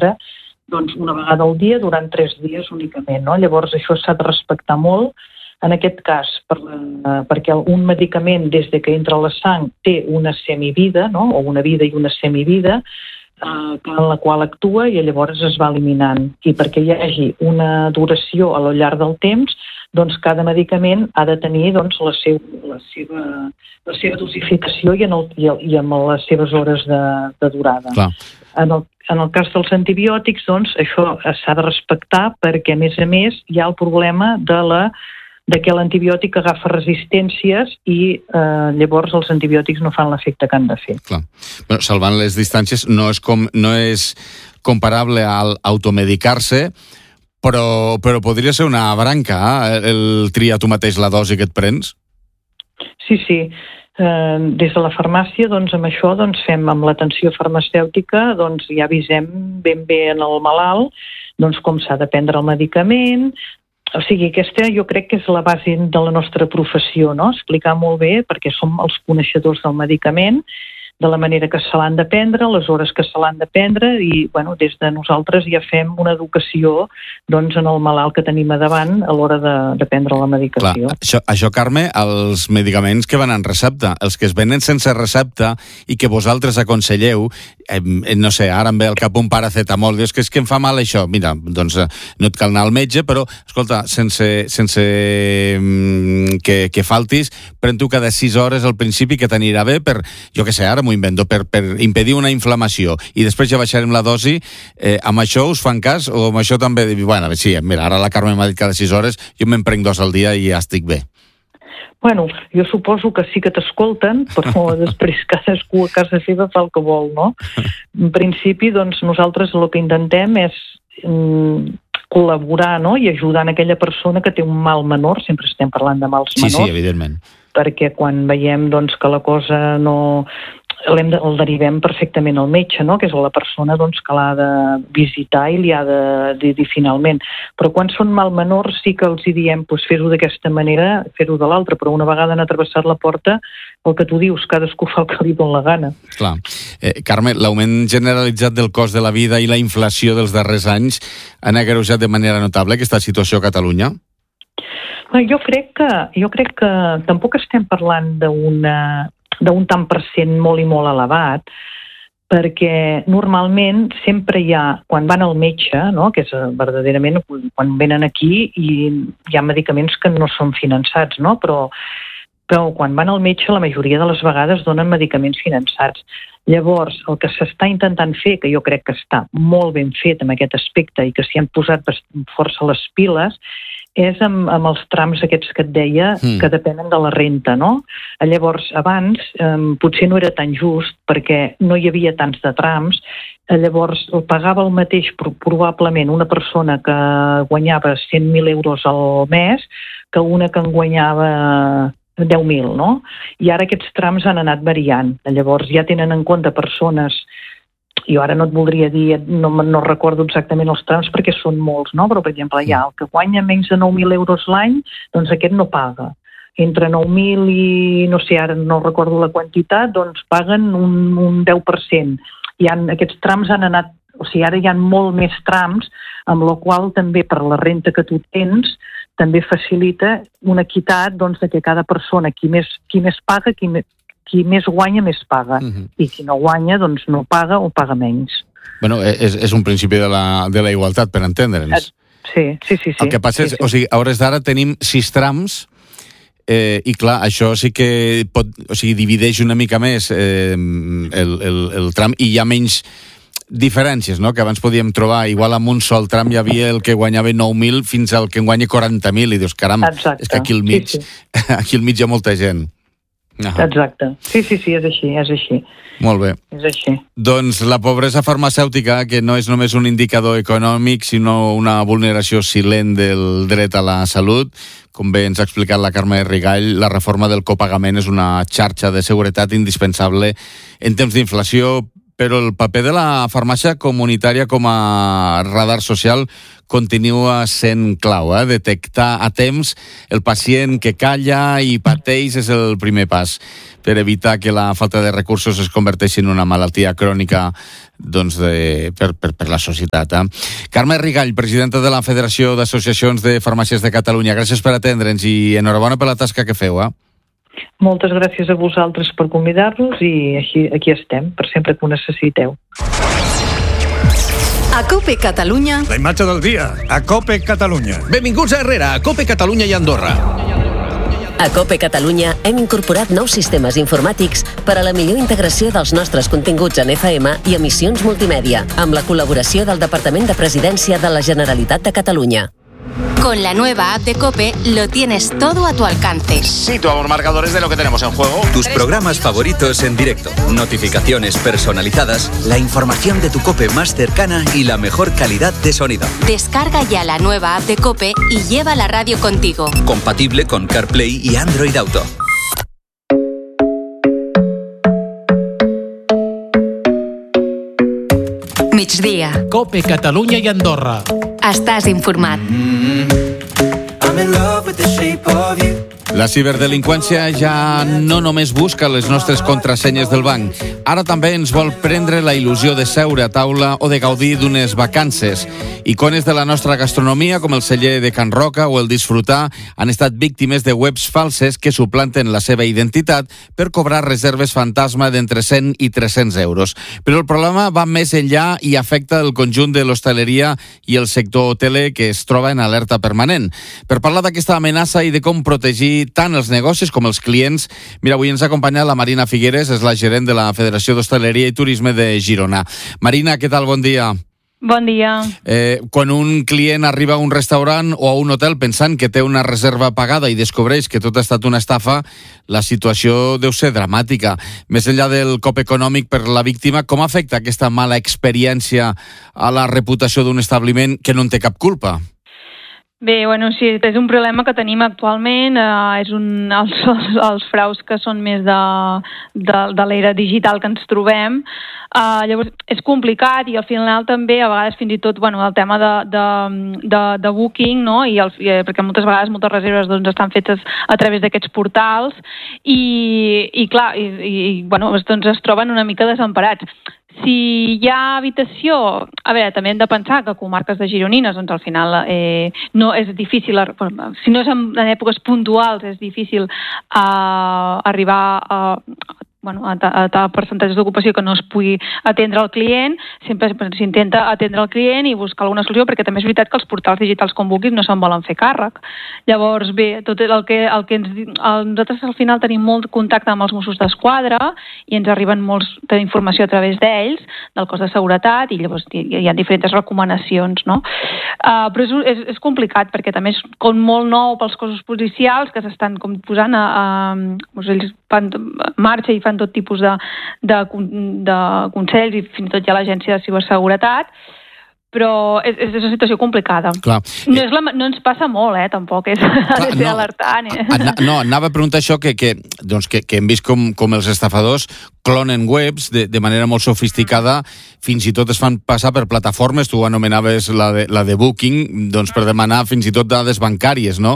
prendre doncs una vegada al dia durant 3 dies únicament, no? Llavors això s'ha de respectar molt. En aquest cas, perquè un medicament des de que entra a la sang té una semivida, no? O una vida i una semivida, en la qual actua i llavors es va eliminant. I perquè hi hagi una duració a lo llarg del temps, doncs cada medicament ha de tenir doncs, la seva dosificació i amb les seves hores de durada. Clar. En el cas dels antibiòtics, doncs, això s'ha de respectar perquè, a més, hi ha el problema de que l'antibiòtic agafa resistències i llavors els antibiòtics no fan l'efecte que han de fer. Clar. Bueno, salvant les distàncies, no és comparable al automedicar-se, però podria ser una branca, el triar tu mateix la dosi que et prens? Sí. Des de la farmàcia, doncs, amb això fem amb l'atenció farmacèutica, doncs ja avisem ben bé en el malalt doncs, com s'ha de prendre el medicament. O sigui, aquesta jo crec que és la base de la nostra professió, no? Explicar molt bé, perquè som els coneixedors del medicament, de la manera que se l'han de prendre, les hores que se l'han de prendre i, bueno, des de nosaltres ja fem una educació doncs, en el malalt que tenim a davant a l'hora de prendre la medicació. Clar, això, Carme, els medicaments que van en recepta, els que es venen sense recepta i que vosaltres aconselleu, no sé, ara em ve al cap un paracetamol, dius que és que em fa mal això, mira, doncs no et cal anar al metge, però, escolta, sense que faltis, pren-t'ho cada 6 hores al principi que t'anirà bé per, jo què sé, ara m'ho invento, per impedir una inflamació i després ja baixarem la dosi. Amb això us fan cas o amb això també? Bueno, sí, mira, ara la Carme m'ha dit cada 6 hores, jo me'n prenc 2 al dia i ja estic bé. Bueno, jo suposo que sí que t'escolten, però després cadascú a casa seva fa el que vol, no? En principi, doncs, nosaltres el que intentem és col·laborar, no? I ajudar en aquella persona que té un mal menor, sempre estem parlant de mals menors. Sí, evidentment. Perquè quan veiem doncs, que la cosa no... el derivem perfectament al metge, no? Que és la persona doncs, que l'ha de visitar i li ha de dir finalment. Però quan són mal menors sí que els diem doncs, fer-ho d'aquesta manera, fer-ho de l'altra, però una vegada han atravessat la porta, el que tu dius, cadascú fa el que li dona la gana. Clar. Carme, l'augment generalitzat del cost de la vida i la inflació dels darrers anys han agreujat de manera notable aquesta situació a Catalunya? Jo crec que tampoc estem parlant d'un tant per cent molt i molt elevat, perquè normalment sempre hi ha, quan van al metge, no? Que és verdaderament quan venen aquí i hi ha medicaments que no són finançats, no? Però quan van al metge la majoria de les vegades donen medicaments finançats. Llavors, el que s'està intentant fer, que jo crec que està molt ben fet en aquest aspecte i que s'hi han posat força les piles, és amb els trams aquests que et deia que depenen de la renta, no? Llavors, abans potser no era tan just perquè no hi havia tants de trams, llavors pagava el mateix probablement una persona que guanyava 100.000 euros al mes que una que en guanyava 10.000, no? I ara aquests trams han anat variant. Llavors ja tenen en compte persones, jo ara no et voldria dir, no recordo exactament els trams perquè són molts, no? Però, per exemple, hi ha el que guanya menys de 9.000 euros l'any, doncs aquest no paga. Entre 9.000 i, no sé, ara no recordo la quantitat, doncs paguen un 10%. Aquests trams han anat, o sigui, ara hi ha molt més trams, amb la qual també per la renta que tu tens també facilita una equitat doncs, de que cada persona, qui més paga, qui més guanya, més paga. I qui no guanya, doncs no paga o paga menys. Bueno, és un principi de la igualtat, per entendre'ns. Sí. El que passa és, o sigui, a hores d'ara tenim 6 trams i clar, això sí que divideix una mica més el tram i hi ha menys diferències, no? Que abans podíem trobar, igual amb un sol tram hi havia el que guanyava 9.000 fins al que en guanya 40.000 i dius, caram, és que aquí al mig hi ha molta gent. Exacte. Sí, és així. Molt bé. És així. Doncs la pobresa farmacèutica, que no és només un indicador econòmic, sinó una vulneració silent del dret a la salut. Com bé ens ha explicat la Carme Rigall, la reforma del copagament és una xarxa de seguretat indispensable en temps d'inflació però el paper de la farmàcia comunitària com a radar social continua sent clau. Detectar a temps el pacient que calla i pateix és el primer pas per evitar que la falta de recursos es converteixi en una malaltia crònica per la societat. Carme Rigall, presidenta de la Federació d'Associacions de Farmàcies de Catalunya, gràcies per atendre'ns i enhorabona per la tasca que feu. Moltes gràcies a vosaltres per convidar-nos i aquí estem, per sempre que ho necessiteu. A COPE Catalunya. La imatge del dia, a COPE Catalunya. Benvinguts a Herrera, a COPE Catalunya i Andorra. A COPE Catalunya hem incorporat nous sistemes informàtics per a la millor integració dels nostres continguts en FM i emissions multimèdia, amb la col·laboració del Departament de Presidència de la Generalitat de Catalunya. Con la nueva app de COPE lo tienes todo a tu alcance. Situamos marcadores de lo que tenemos en juego. Tus programas favoritos en directo, notificaciones personalizadas, la información de tu COPE más cercana y la mejor calidad de sonido. Descarga ya la nueva app de COPE y lleva la radio contigo. Compatible con CarPlay y Android Auto. Migdia. COPE Catalunya i Andorra. Estàs informat. La ciberdelinqüència ja no només busca les nostres contrasenyes del banc. Ara també ens vol prendre la il·lusió de seure a taula o de gaudir d'unes vacances. Icones de la nostra gastronomia, com el celler de Can Roca o el Disfrutar, han estat víctimes de webs falses que suplanten la seva identitat per cobrar reserves fantasma d'entre 100 i 300 euros. Però el problema va més enllà i afecta el conjunt de l'hostaleria i el sector hoteler, que es troba en alerta permanent. Per parlar d'aquesta amenaça i de com protegir tant els negocis com els clients, mira, avui ens acompanya la Marina Figueres, és la gerent de la Federació d'Hostaleria i Turisme de Girona. Marina, què tal? Bon dia. Bon dia. Quan un client arriba a un restaurant o a un hotel pensant que té una reserva pagada i descobreix que tot ha estat una estafa, la situació deu ser dramàtica. Més enllà del cop econòmic per la víctima, com afecta aquesta mala experiència a la reputació d'un establiment que no en té cap culpa? Bé, bueno, sí, és un problema que tenim actualment, els fraus que són més de l'era digital que ens trobem. Llavors, és complicat i al final també, a vegades fins i tot, bueno, el tema de booking, no? Perquè moltes vegades moltes reserves estan fetes a través d'aquests portals i clar, bueno, doncs es troben una mica desemparats. Si hi ha habitació, a veure, també hem de pensar que comarques de gironines, doncs al final no és difícil, si no és en èpoques puntuals, és difícil arribar a percentatges d'ocupació que no es pugui atendre al client. Sempre s'intenta atendre el client i buscar alguna solució, perquè també és veritat que els portals digitals com Booking no se'n volen fer càrrec. Llavors, bé, tot nosaltres al final tenim molt contacte amb els Mossos d'Esquadra i ens arriben molts d'informació a través d'ells, del cos de seguretat, i llavors hi ha diferents recomanacions, no? Però és complicat, perquè també és com molt nou pels cossos policials que s'estan posant ells fan marxa i fan tot tipus de consells i fins i tot hi ha l'Agència de Ciberseguretat, però és una situació complicada. Clar. No ens passa molt, tampoc, ha de ser alertant. No, anava a preguntar això, que hem vist com els estafadors clonen webs de manera molt sofisticada, fins i tot es fan passar per plataformes, tu ho anomenaves la de Booking, doncs per demanar fins i tot dades bancàries, no?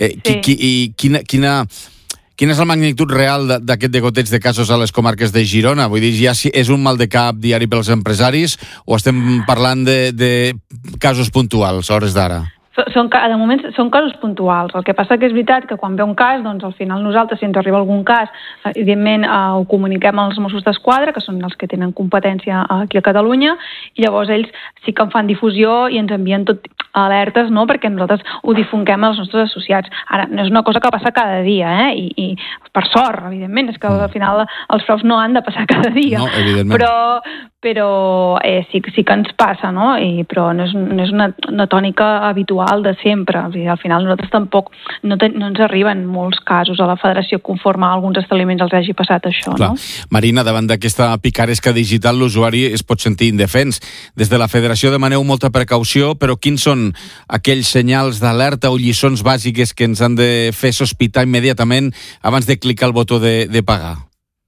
Quina és la magnitud real d'aquest degoteig de casos a les comarques de Girona? Vull dir, ja és un mal de cap diari pels empresaris o estem parlant de casos puntuals, a hores d'ara? De moment són casos puntuals. El que passa que és veritat que quan ve un cas, doncs al final nosaltres, si ens arriba algun cas, evidentment ho comuniquem als Mossos d'Esquadra, que són els que tenen competència aquí a Catalunya, i llavors ells sí que en fan difusió i ens envien tot alertes, no?, perquè nosaltres ho difonguem als nostres associats. Ara, no és una cosa que passa cada dia, i per sort, evidentment, és que al final els fraus no han de passar cada dia. No, evidentment. Però sí que ens passa, no? Però no és una tònica habitual de sempre. Al final nosaltres tampoc no ens arriben molts casos a la federació conforme a alguns establiments els hagi passat això. Clar. No? Marina, davant d'aquesta picaresca digital l'usuari es pot sentir indefens. Des de la federació demaneu molta precaució, però quins són aquells senyals d'alerta o lliçons bàsiques que ens han de fer sospitar immediatament abans de clicar el botó de pagar?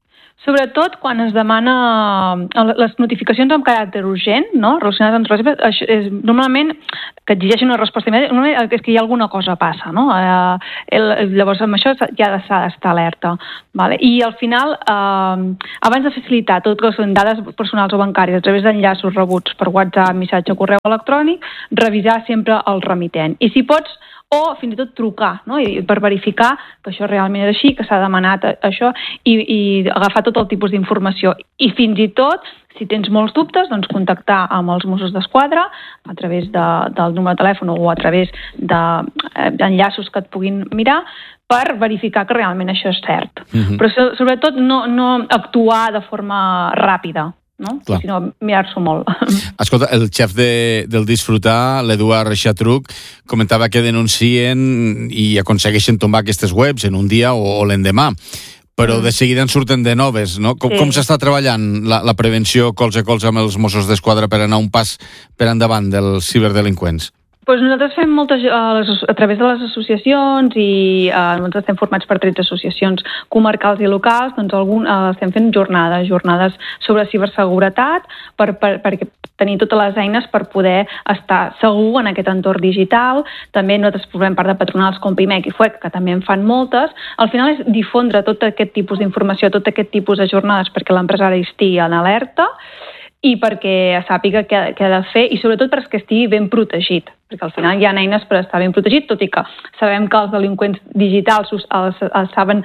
Sobretot quan es demana les notificacions amb caràcter urgent, no? Relacionades amb reserves, normalment que exigeixen una resposta immediata, normalment és que hi ha alguna cosa passa, no? Llavors amb això ja s'ha d'estar alerta. Vale? I al final, abans de facilitar tot que són dades personals o bancàries a través d'enllaços rebuts per WhatsApp, missatge, correu electrònic, revisar sempre el remitent. I si pots, o fins i tot trucar, no? I per verificar que això realment és així, que s'ha demanat això, i agafar tot el tipus d'informació. I fins i tot, si tens molts dubtes, doncs contactar amb els Mossos d'Esquadra a través del número de telèfon o a través d'enllaços que et puguin mirar per verificar que realment això és cert. Però sobretot no actuar de forma ràpida, no? Sinó mirar-s'ho molt. Escolta, el xef del Disfrutar, l'Eduard Xatruc, comentava que denuncien i aconsegueixen tombar aquestes webs en un dia o l'endemà, però de seguida en surten de noves, no? Com s'està treballant la prevenció colze a colze amb els Mossos d'Esquadra per anar un pas per endavant dels ciberdelinqüents? Doncs nosaltres fem moltes, a través de les associacions i nosaltres estem formats per 13 associacions comarcals i locals, doncs estem fent jornades sobre ciberseguretat per tenir totes les eines per poder estar segur en aquest entorn digital. També nosaltres formem part de patronals com Pimec i FUEC, que també en fan moltes. Al final és difondre tot aquest tipus d'informació, tot aquest tipus de jornades perquè l'empresari estigui en alerta i perquè sàpiga què ha de fer i sobretot perquè estigui ben protegit, perquè al final hi ha eines per estar ben protegit, tot i que sabem que els delinqüents digitals saben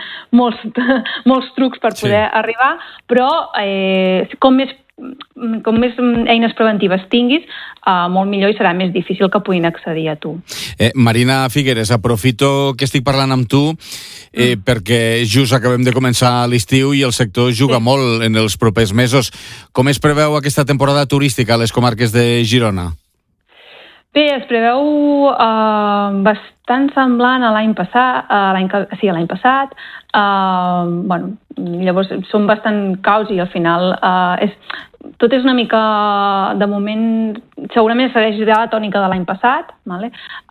molts trucs per poder arribar, però com més eines preventives tinguis, molt millor i serà més difícil que puguin accedir a tu. Marina Figueres, aprofito que estic parlant amb tu perquè just acabem de començar l'estiu i el sector juga molt en els propers mesos. Com es preveu aquesta temporada turística a les comarques de Girona? Bé, es preveu bastant semblant a l'any passat, l'any passat. Llavors són bastant caus i al final tot és una mica, de moment, segurament segueix la tònica de l'any passat, vale?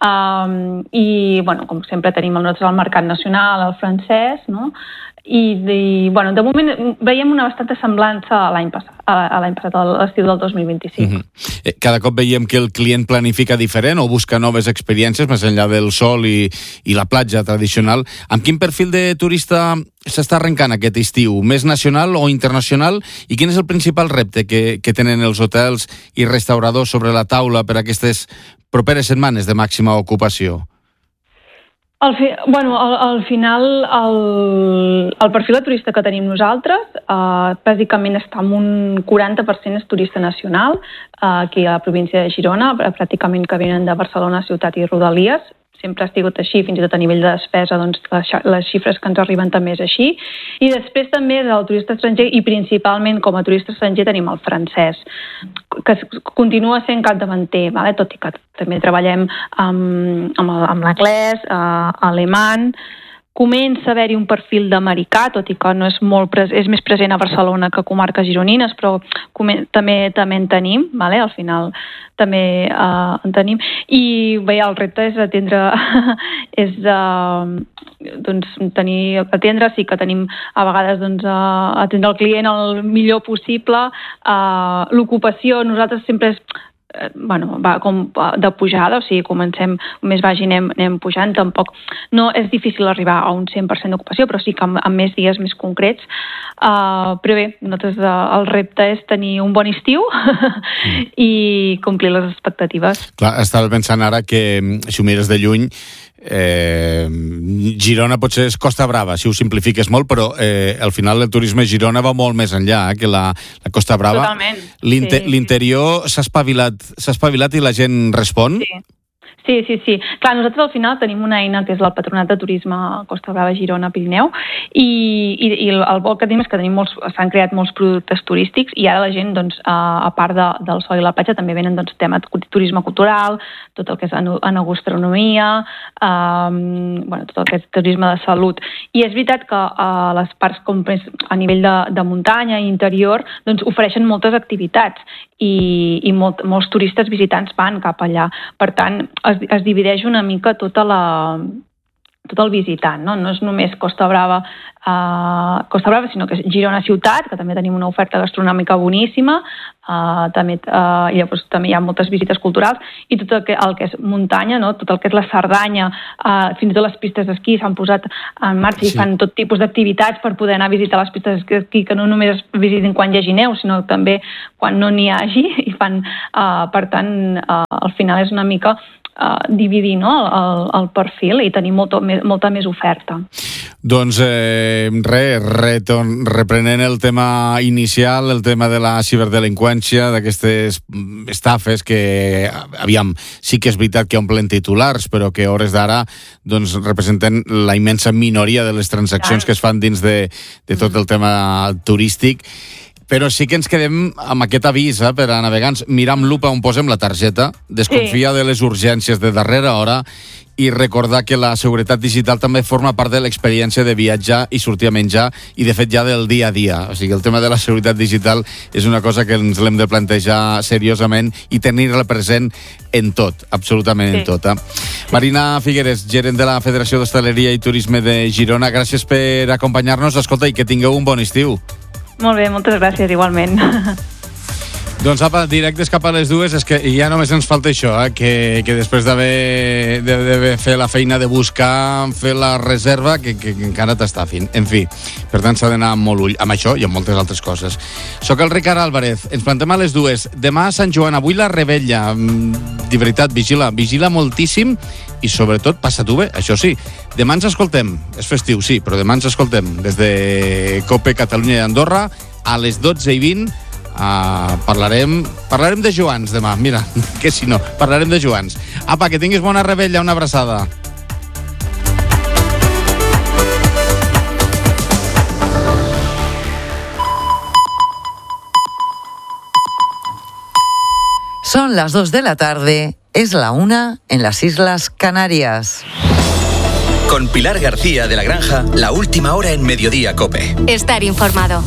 I, com sempre, tenim nosaltres el mercat nacional, el francès, no? I de moment veiem una bastanta semblança a l'any passat, a l'estiu del 2025. Cada cop veiem que el client planifica diferent o busca noves experiències més enllà del sol i la platja tradicional. Amb quin perfil de turista s'està arrencant aquest estiu? Més nacional o internacional? I quin és el principal repte que tenen els hotels i restauradors sobre la taula per aquestes properes setmanes de màxima ocupació? Al final, el perfil de turista que tenim nosaltres bàsicament està en un 40% és turista nacional, aquí a la província de Girona, pràcticament que venen de Barcelona, ciutat i rodalies. Sempre ha sigut així, fins i tot a nivell de despesa, doncs les xifres que ens arriben també és així. I després també és el turista estranger i principalment com a turista estranger tenim el francès, que continua sent capdavanter, tot i que també treballem amb l'anglès, alemany. Comença a haver-hi un perfil d'americà, tot i que no és és més present a Barcelona que a comarques gironines, però també en tenim, al final també en tenim. I bé, el repte és atendre, sí que tenim a vegades atendre el client el millor possible. L'ocupació, nosaltres sempre és va com de pujada, o sigui, comencem, més vagi anem pujant, tampoc no és difícil arribar a un 100% d'ocupació, però sí que amb més dies més concrets. Però bé, nosaltres el repte és tenir un bon estiu i complir les expectatives. Clar, estava pensant ara que si ho mires de lluny, Girona potser és Costa Brava, si ho simplifiques molt, però al final el turisme a Girona va molt més enllà que la Costa Brava. Totalment. L'interior s'ha espavilat i la gent respon? Sí. Clar, nosaltres al final tenim una eina que és el Patronat de Turisme Costa Brava, Girona, Pirineu, i el bo que tenim és que s'han creat molts productes turístics i ara la gent, a part del sol i la platja, també venen tema de turisme cultural, tot el que és enogastronomia, tot el que és turisme de salut. I és veritat que les parts com a nivell de muntanya i interior ofereixen moltes activitats i molts turistes visitants van cap allà. Per tant, es divideix una mica tota tot el visitant, no? No és només Costa Brava, sinó que és Girona ciutat, que també tenim una oferta gastronòmica boníssima, també hi ha moltes visites culturals, i tot el que és muntanya, no? Tot el que és la Cerdanya, fins i tot les pistes d'esquí s'han posat en marxa i fan tot tipus d'activitats per poder anar a visitar les pistes d'esquí, que no només es visitin quan hi hagi neu, sinó també quan no n'hi hagi, i fan, per tant, al final és una mica dividir, no, el perfil i tenir molta més oferta. Doncs reprenent el tema inicial, el tema de la ciberdelinqüència, d'aquestes estafes que, aviam, sí que és veritat que omplen titulars, però que a hores d'ara doncs, representen la immensa minoria de les transaccions que es fan dins de tot el tema turístic. Però sí que ens quedem amb aquest avís per a navegants. Mirar amb lupa on posem la targeta, desconfia de les urgències de darrera hora i recordar que la seguretat digital també forma part de l'experiència de viatjar i sortir a menjar i, de fet, ja del dia a dia. O sigui, el tema de la seguretat digital és una cosa que ens l'hem de plantejar seriosament i tenir-la present en tot, absolutament en tot. Marina Figueres, gerent de la Federació d'Hostaleria i Turisme de Girona, gràcies per acompanyar-nos. Escolta, i que tingueu un bon estiu. Molt bé, moltes gràcies, igualment. Doncs apa, directes cap a les 2, és que ja només ens falta això, que després d'haver fet la feina de buscar, fer la reserva, que encara t'està fent. En fi, per tant s'ha d'anar amb molt ull, amb això i amb moltes altres coses. Soc el Ricard Álvarez, ens plantem a les 2. Demà a Sant Joan, avui la Rebella. De veritat, vigila moltíssim i sobretot passa-t'ho bé, això sí. Demà ens escoltem, és festiu, sí, però demà ens escoltem des de COPE Catalunya i Andorra a les 12:20. Parlarem de Joans demà, mira, que si no, parlarem de Joans. Apa, que tinguis bona Rebella, una abraçada. Son las 2 de la tarde, es la 1 en las Islas Canarias. Con Pilar García de la Granja, la última hora en Mediodía COPE. Estar informado.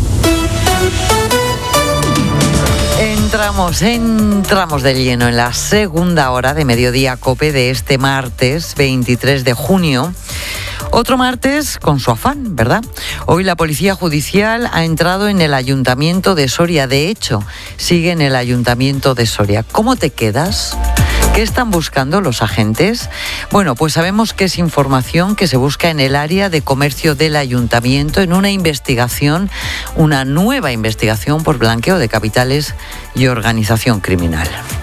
Entramos de lleno en la segunda hora de Mediodía COPE de este martes 23 de junio. Otro martes con su afán, ¿verdad? Hoy la Policía Judicial ha entrado en el Ayuntamiento de Soria. De hecho, sigue en el Ayuntamiento de Soria. ¿Cómo te quedas? ¿Qué están buscando los agentes? Bueno, pues sabemos que es información que se busca en el área de comercio del ayuntamiento en una investigación, una nueva investigación por blanqueo de capitales y organización criminal.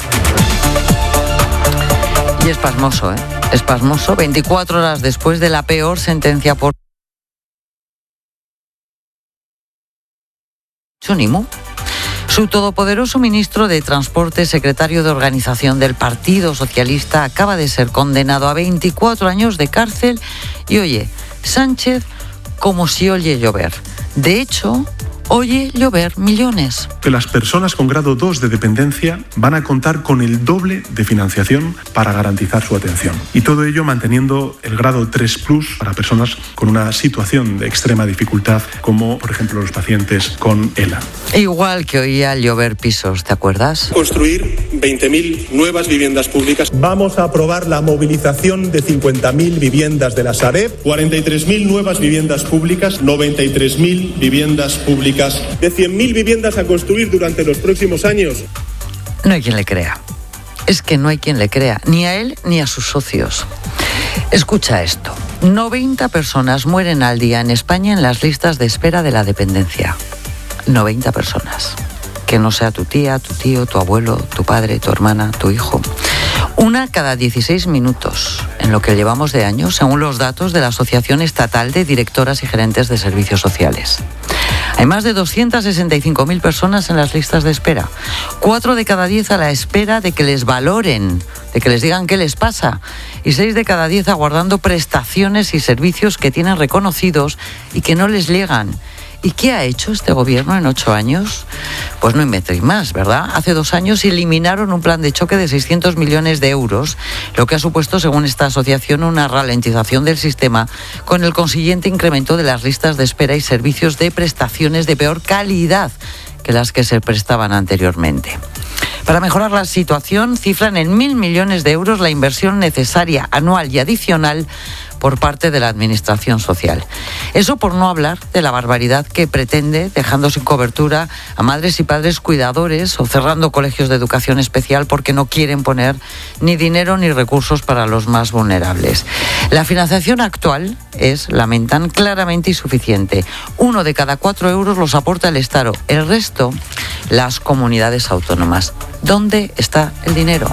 Y es pasmoso, ¿eh? Es pasmoso. 24 horas después de la peor sentencia por Chunimu. Su todopoderoso ministro de Transporte, secretario de Organización del Partido Socialista, acaba de ser condenado a 24 años de cárcel y oye, Sánchez como si oye llover. De hecho, oye llover millones. Que las personas con grado 2 de dependencia van a contar con el doble de financiación para garantizar su atención. Y todo ello manteniendo el grado 3+ para personas con una situación de extrema dificultad, como por ejemplo los pacientes con ELA. Igual que oía llover pisos, ¿te acuerdas? Construir 20.000 nuevas viviendas públicas. Vamos a aprobar la movilización de 50.000 viviendas de la Sareb. 43.000 nuevas viviendas públicas, 93.000 viviendas públicas. De 100.000 viviendas a construir durante los próximos años. No hay quien le crea. Es que no hay quien le crea, ni a él ni a sus socios. Escucha esto. 90 personas mueren al día en España en las listas de espera de la dependencia. 90 personas. Que no sea tu tía, tu tío, tu abuelo, tu padre, tu hermana, tu hijo. Una cada 16 minutos, en lo que llevamos de año, según los datos de la Asociación Estatal de Directoras y Gerentes de Servicios Sociales. Hay más de 265.000 personas en las listas de espera. 4 de cada 10 a la espera de que les valoren, de que les digan qué les pasa. Y 6 de cada 10 aguardando prestaciones y servicios que tienen reconocidos y que no les llegan. ¿Y qué ha hecho este gobierno en 8 años? Pues no inventéis más, ¿verdad? Hace 2 años eliminaron un plan de choque de 600 millones de euros, lo que ha supuesto, según esta asociación, una ralentización del sistema, con el consiguiente incremento de las listas de espera y servicios de prestaciones de peor calidad que las que se prestaban anteriormente. Para mejorar la situación, cifran en 1.000 millones de euros la inversión necesaria anual y adicional por parte de la Administración social. Eso por no hablar de la barbaridad que pretende, dejando sin cobertura a madres y padres cuidadores o cerrando colegios de educación especial porque no quieren poner ni dinero ni recursos para los más vulnerables. La financiación actual es, lamentan, claramente insuficiente. 1 de cada 4 euros los aporta el Estado, el resto las comunidades autónomas. ¿Dónde está el dinero?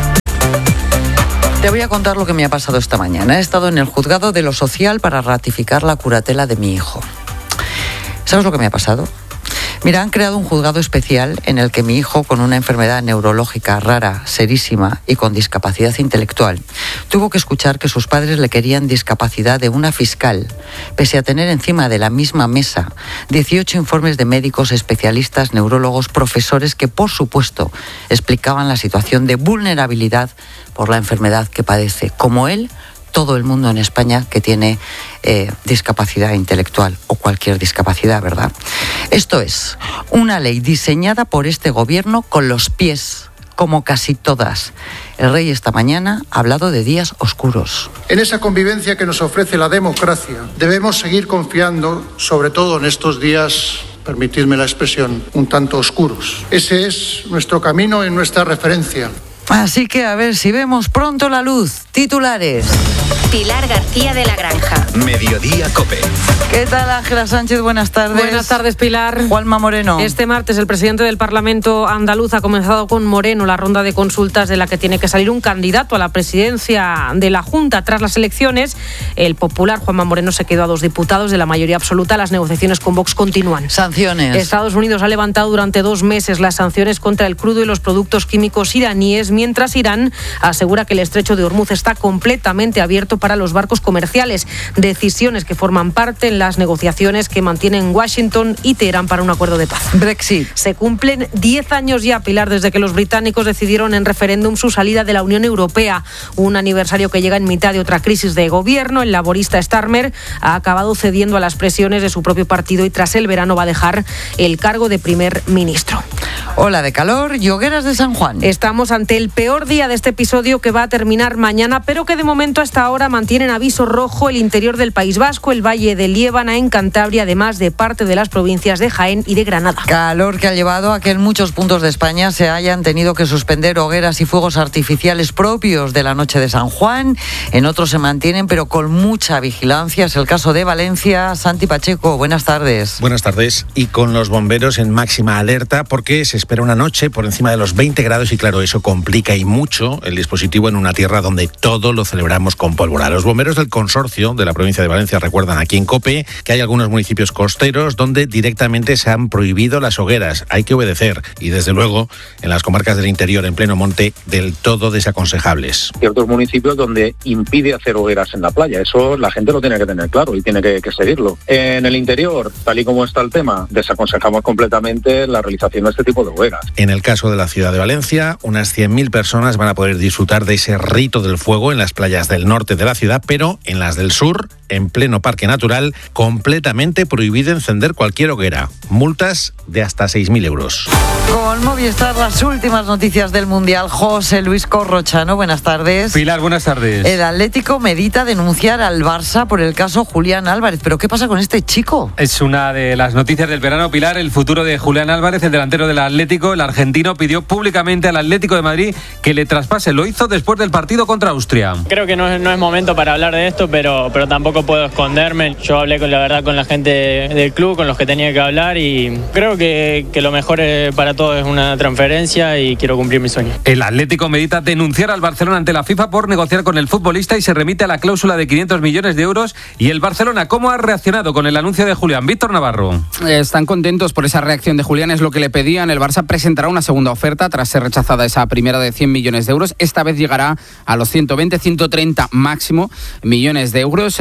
Te voy a contar lo que me ha pasado esta mañana. He estado en el juzgado de lo social para ratificar la curatela de mi hijo. ¿Sabes lo que me ha pasado? Mira, han creado un juzgado especial en el que mi hijo, con una enfermedad neurológica rara, serísima y con discapacidad intelectual, tuvo que escuchar que sus padres le querían discapacidad de una fiscal, pese a tener encima de la misma mesa 18 informes de médicos, especialistas, neurólogos, profesores que, por supuesto, explicaban la situación de vulnerabilidad por la enfermedad que padece, como él, todo el mundo en España que tiene discapacidad intelectual o cualquier discapacidad, ¿verdad? Esto es una ley diseñada por este gobierno con los pies, como casi todas. El rey esta mañana ha hablado de días oscuros. En esa convivencia que nos ofrece la democracia, debemos seguir confiando, sobre todo en estos días, permitidme la expresión, un tanto oscuros. Ese es nuestro camino y nuestra referencia. Así que a ver si vemos pronto la luz. Titulares. Pilar García de la Granja. Mediodía COPE. ¿Qué tal, Ángela Sánchez? Buenas tardes. Buenas tardes, Pilar. Juanma Moreno. Este martes el presidente del Parlamento andaluz ha comenzado con Moreno la ronda de consultas de la que tiene que salir un candidato a la presidencia de la Junta. Tras las elecciones, el popular Juanma Moreno se quedó a 2 diputados de la mayoría absoluta. Las negociaciones con Vox continúan. Sanciones. Estados Unidos ha levantado durante 2 meses las sanciones contra el crudo y los productos químicos iraníes, mientras Irán asegura que el estrecho de Hormuz está completamente abierto para los barcos comerciales. Decisiones que forman parte en las negociaciones que mantienen Washington y Teherán para un acuerdo de paz. Brexit. Se cumplen 10 años ya, Pilar, desde que los británicos decidieron en referéndum su salida de la Unión Europea. Un aniversario que llega en mitad de otra crisis de gobierno. El laborista Starmer ha acabado cediendo a las presiones de su propio partido y tras el verano va a dejar el cargo de primer ministro. Ola de calor y hogueras de San Juan. Estamos ante el peor día de este episodio que va a terminar mañana, pero que de momento hasta ahora mantienen aviso rojo el interior del País Vasco, el Valle de Liébana en Cantabria, además de parte de las provincias de Jaén y de Granada. Calor que ha llevado a que en muchos puntos de España se hayan tenido que suspender hogueras y fuegos artificiales propios de la noche de San Juan. En otros se mantienen, pero con mucha vigilancia. Es el caso de Valencia. Santi Pacheco, buenas tardes. Buenas tardes. Y con los bomberos en máxima alerta porque se espera una noche por encima de los 20 grados y claro, eso complica y mucho el dispositivo en una tierra donde todo lo celebramos con pólvora. Los bomberos del consorcio de la provincia de Valencia recuerdan aquí en COPE que hay algunos municipios costeros donde directamente se han prohibido las hogueras. Hay que obedecer y desde luego en las comarcas del interior en pleno monte del todo desaconsejables. Ciertos municipios donde impide hacer hogueras en la playa. Eso la gente lo tiene que tener claro y tiene que seguirlo. En el interior, tal y como está el tema, desaconsejamos completamente la realización de este tipo de hogueras. En el caso de la ciudad de Valencia, unas 100.000 personas van a poder disfrutar de ese rito del fuego en las playas del norte de la ciudad, pero en las del sur, en pleno parque natural, completamente prohibido encender cualquier hoguera. Multas de hasta 6.000 euros. Con Movistar, las últimas noticias del Mundial. José Luis Corrochano, buenas tardes. Pilar, buenas tardes. El Atlético medita denunciar al Barça por el caso Julián Álvarez. ¿Pero qué pasa con este chico? Es una de las noticias del verano, Pilar. El futuro de Julián Álvarez, el delantero del Atlético, el argentino, pidió públicamente al Atlético de Madrid que le traspase. Lo hizo después del partido contra Austria. Creo que no es momento para hablar de esto, pero tampoco puedo esconderme. Yo hablé con la gente del club, con los que tenía que hablar y creo que lo mejor para todos es una transferencia y quiero cumplir mi sueño. El Atlético medita denunciar al Barcelona ante la FIFA por negociar con el futbolista y se remite a la cláusula de 500 millones de euros. ¿Y el Barcelona cómo ha reaccionado con el anuncio de Julián? Víctor Navarro. Están contentos por esa reacción de Julián, es lo que le pedían. El Barça presentará una segunda oferta tras ser rechazada esa primera de 100 millones de euros. Esta vez llegará a los 120, 130 máximo millones de euros.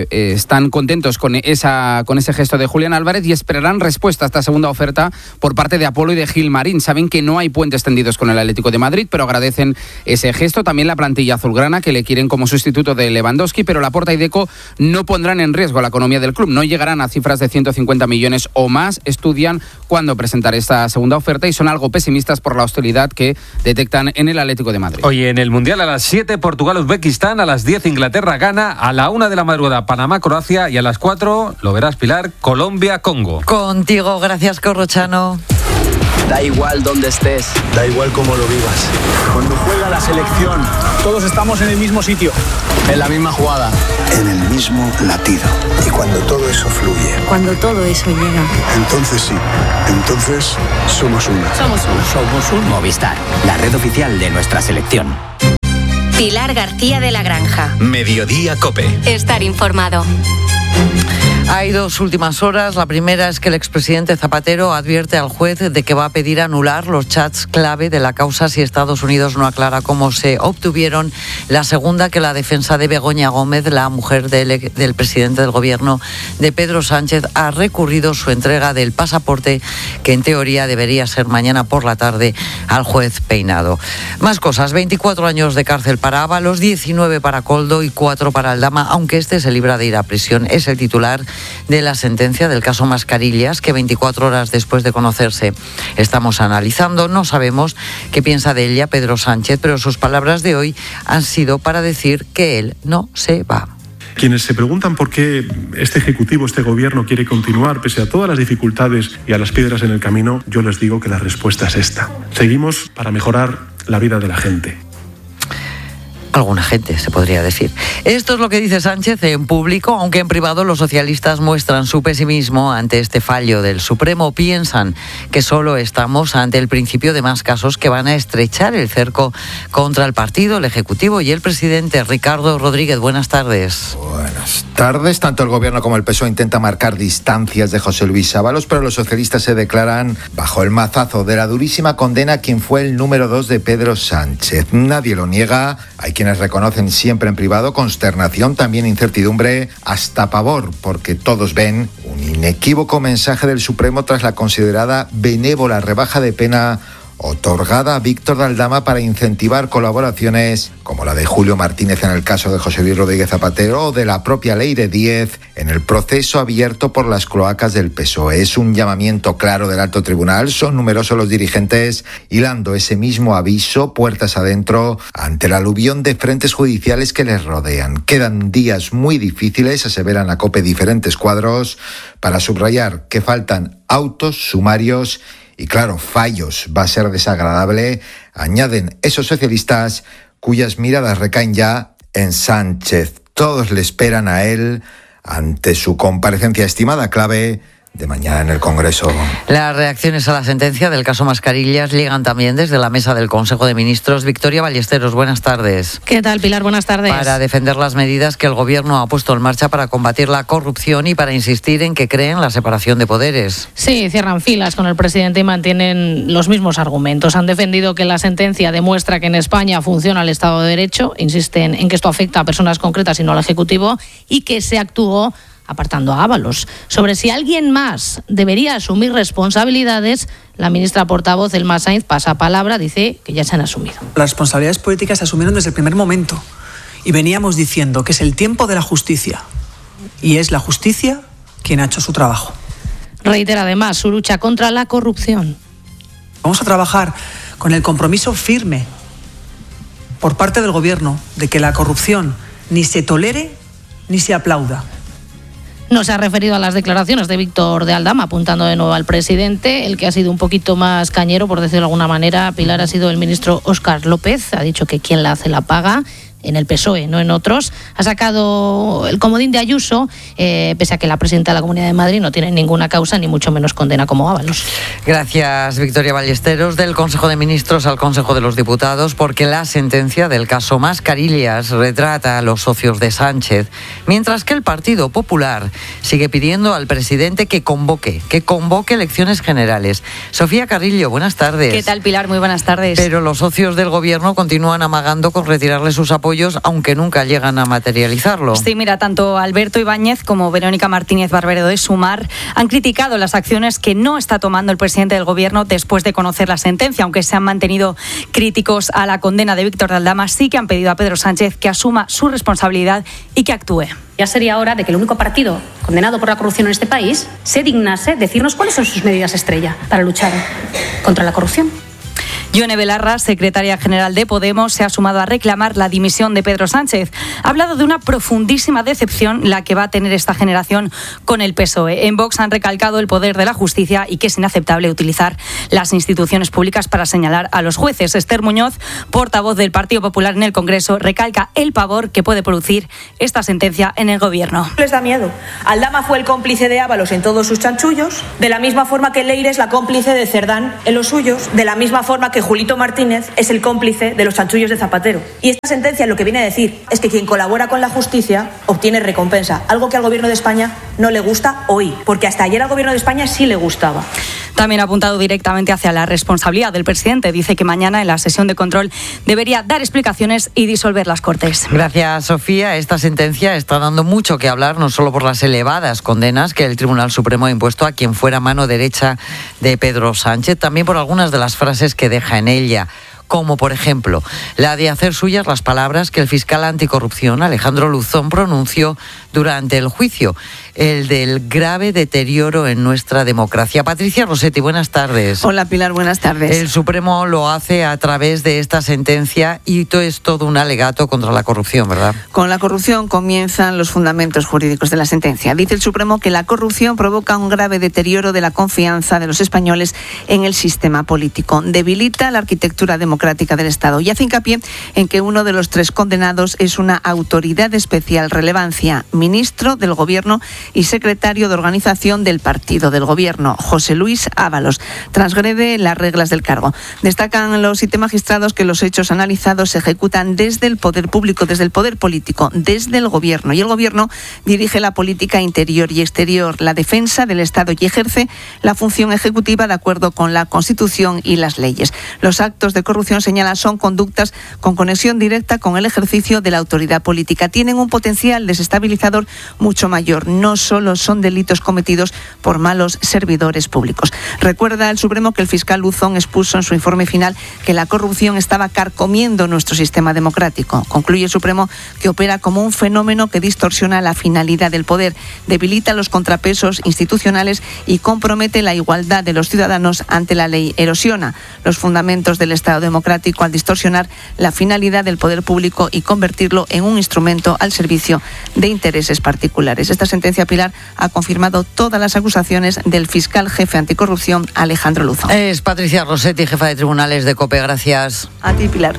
Están contentos con ese gesto de Julián Álvarez y esperarán respuesta a esta segunda oferta por parte de Apolo y de Gilmarín. Saben que no hay puentes tendidos con el Atlético de Madrid, pero agradecen ese gesto. También la plantilla azulgrana, que le quieren como sustituto de Lewandowski, pero Laporta y Deco no pondrán en riesgo la economía del club. No llegarán a cifras de 150 millones o más. Estudian cuándo presentar esta segunda oferta oferta y son algo pesimistas por la hostilidad que detectan en el Atlético de Madrid. Hoy en el Mundial a las 7, Portugal-Uzbekistán, a las 10, Inglaterra-Ghana, a la 1 de la madrugada, Panamá-Croacia y a las 4, lo verás Pilar, Colombia-Congo. Contigo, gracias Corrochano. Da igual dónde estés, da igual cómo lo vivas. Cuando juega la selección, todos estamos en el mismo sitio, en la misma jugada, en el mismo latido. Y cuando todo eso fluye, cuando todo eso llega, entonces sí, entonces somos una. Somos un Movistar, la red oficial de nuestra selección. Pilar García de la Granja. Mediodía COPE. Estar informado. Hay dos últimas horas. La primera es que el expresidente Zapatero advierte al juez de que va a pedir anular los chats clave de la causa si Estados Unidos no aclara cómo se obtuvieron. La segunda, que la defensa de Begoña Gómez, la mujer del presidente del gobierno de Pedro Sánchez, ha recurrido su entrega del pasaporte, que en teoría debería ser mañana por la tarde, al juez Peinado. Más cosas: 24 años de cárcel para Ábalos, 19 para Koldo y 4 para Aldama, aunque este se libra de ir a prisión. Es el titular de la sentencia del caso Mascarillas, que 24 horas después de conocerse estamos analizando. No sabemos qué piensa de ella Pedro Sánchez, pero sus palabras de hoy han sido para decir que él no se va. Quienes se preguntan por qué este Ejecutivo, este Gobierno quiere continuar pese a todas las dificultades y a las piedras en el camino, yo les digo que la respuesta es esta. Seguimos para mejorar la vida de la gente. Alguna gente, se podría decir. Esto es lo que dice Sánchez en público, aunque en privado los socialistas muestran su pesimismo ante este fallo del Supremo. Piensan que solo estamos ante el principio de más casos que van a estrechar el cerco contra el partido, el Ejecutivo y el presidente. Ricardo Rodríguez, buenas tardes. Buenas tardes. Tanto el Gobierno como el PSOE intentan marcar distancias de José Luis Ábalos, pero los socialistas se declaran bajo el mazazo de la durísima condena a quien fue el número 2 de Pedro Sánchez. Nadie lo niega. Hay quienes reconocen siempre en privado consternación, también incertidumbre, hasta pavor, porque todos ven un inequívoco mensaje del Supremo tras la considerada benévola rebaja de pena otorgada a Víctor de Aldama para incentivar colaboraciones como la de Julio Martínez en el caso de José Luis Rodríguez Zapatero o de la propia ley de 10 en el proceso abierto por las cloacas del PSOE. Es un llamamiento claro del alto tribunal. Son numerosos los dirigentes hilando ese mismo aviso puertas adentro ante el aluvión de frentes judiciales que les rodean. Quedan días muy difíciles, aseveran la COPE diferentes cuadros, para subrayar que faltan autos, sumarios y claro, fallos. Va a ser desagradable, añaden esos socialistas cuyas miradas recaen ya en Sánchez. Todos le esperan a él ante su comparecencia estimada clave de mañana en el Congreso. Las reacciones a la sentencia del caso Mascarillas llegan también desde la mesa del Consejo de Ministros. Victoria Ballesteros, buenas tardes. ¿Qué tal, Pilar? Buenas tardes. Para defender las medidas que el Gobierno ha puesto en marcha para combatir la corrupción y para insistir en que creen la separación de poderes. Sí, cierran filas con el presidente y mantienen los mismos argumentos. Han defendido que la sentencia demuestra que en España funciona el Estado de Derecho, insisten en que esto afecta a personas concretas y no al Ejecutivo, y que se actuó apartando a Ábalos. Sobre si alguien más debería asumir responsabilidades, la ministra portavoz, Elma Sainz, pasa palabra, dice que ya se han asumido. Las responsabilidades políticas se asumieron desde el primer momento y veníamos diciendo que es el tiempo de la justicia y es la justicia quien ha hecho su trabajo. Reitera además su lucha contra la corrupción. Vamos a trabajar con el compromiso firme por parte del Gobierno de que la corrupción ni se tolere ni se aplauda. No se ha referido a las declaraciones de Víctor de Aldama, apuntando de nuevo al presidente. El que ha sido un poquito más cañero, por decirlo de alguna manera, Pilar, ha sido el ministro Óscar López. Ha dicho que quien la hace la paga, en el PSOE, no en otros. Ha sacado el comodín de Ayuso, pese a que la presidenta de la Comunidad de Madrid no tiene ninguna causa, ni mucho menos condena como Ábalos. Gracias, Victoria Ballesteros. Del Consejo de Ministros al Consejo de los Diputados, porque la sentencia del caso Mascarillas retrata a los socios de Sánchez, mientras que el Partido Popular sigue pidiendo al presidente que convoque elecciones generales. Sofía Carrillo, buenas tardes. ¿Qué tal, Pilar? Muy buenas tardes. Pero los socios del Gobierno continúan amagando con retirarle sus apoyos apoyos, aunque nunca llegan a materializarlo. Sí, mira, tanto Alberto Ibáñez como Verónica Martínez Barbero de Sumar han criticado las acciones que no está tomando el presidente del Gobierno después de conocer la sentencia. Aunque se han mantenido críticos a la condena de Víctor de Aldama, sí que han pedido a Pedro Sánchez que asuma su responsabilidad y que actúe. Ya sería hora de que el único partido condenado por la corrupción en este país se dignase decirnos cuáles son sus medidas estrella para luchar contra la corrupción. Yone Belarra, secretaria general de Podemos, se ha sumado a reclamar la dimisión de Pedro Sánchez. Ha hablado de una profundísima decepción la que va a tener esta generación con el PSOE. En Vox han recalcado el poder de la justicia y que es inaceptable utilizar las instituciones públicas para señalar a los jueces. Esther Muñoz, portavoz del Partido Popular en el Congreso, recalca el pavor que puede producir esta sentencia en el Gobierno. Les da miedo. Aldama fue el cómplice de Ábalos en todos sus chanchullos, de la misma forma que Leire es la cómplice de Cerdán en los suyos, de la misma forma que Julito Martínez es el cómplice de los chanchullos de Zapatero. Y esta sentencia lo que viene a decir es que quien colabora con la justicia obtiene recompensa, algo que al Gobierno de España no le gusta hoy, porque hasta ayer al Gobierno de España sí le gustaba. También ha apuntado directamente hacia la responsabilidad del presidente. Dice que mañana en la sesión de control debería dar explicaciones y disolver las Cortes. Gracias, Sofía. Esta sentencia está dando mucho que hablar, no solo por las elevadas condenas que el Tribunal Supremo ha impuesto a quien fuera mano derecha de Pedro Sánchez, también por algunas de las frases que deja en ella, como por ejemplo la de hacer suyas las palabras que el fiscal anticorrupción Alejandro Luzón pronunció durante el juicio, el del grave deterioro en nuestra democracia. Patricia Rossetti, buenas tardes. Hola Pilar, buenas tardes. El Supremo lo hace a través de esta sentencia y es todo un alegato contra la corrupción, ¿verdad? Con la corrupción comienzan los fundamentos jurídicos de la sentencia. Dice el Supremo que la corrupción provoca un grave deterioro de la confianza de los españoles en el sistema político, debilita la arquitectura democrática del Estado y hace hincapié en que uno de los 3 condenados es una autoridad de especial relevancia, ministro del Gobierno y secretario de organización del partido del Gobierno, José Luis Ábalos. Transgrede las reglas del cargo. Destacan los 7 magistrados que los hechos analizados se ejecutan desde el poder público, desde el poder político, desde el Gobierno. Y el Gobierno dirige la política interior y exterior, la defensa del Estado y ejerce la función ejecutiva de acuerdo con la Constitución y las leyes. Los actos de corrupción, señala, son conductas con conexión directa con el ejercicio de la autoridad política. Tienen un potencial desestabilizador mucho mayor. No solo son delitos cometidos por malos servidores públicos. Recuerda el Supremo que el fiscal Luzón expuso en su informe final que la corrupción estaba carcomiendo nuestro sistema democrático. Concluye el Supremo que opera como un fenómeno que distorsiona la finalidad del poder, debilita los contrapesos institucionales y compromete la igualdad de los ciudadanos ante la ley. Erosiona los fundamentos del Estado democrático al distorsionar la finalidad del poder público y convertirlo en un instrumento al servicio de intereses particulares. Esta sentencia, Pilar, ha confirmado todas las acusaciones del fiscal jefe anticorrupción Alejandro Luzón. Es Patricia Rossetti, jefa de tribunales de COPE. Gracias. A ti, Pilar.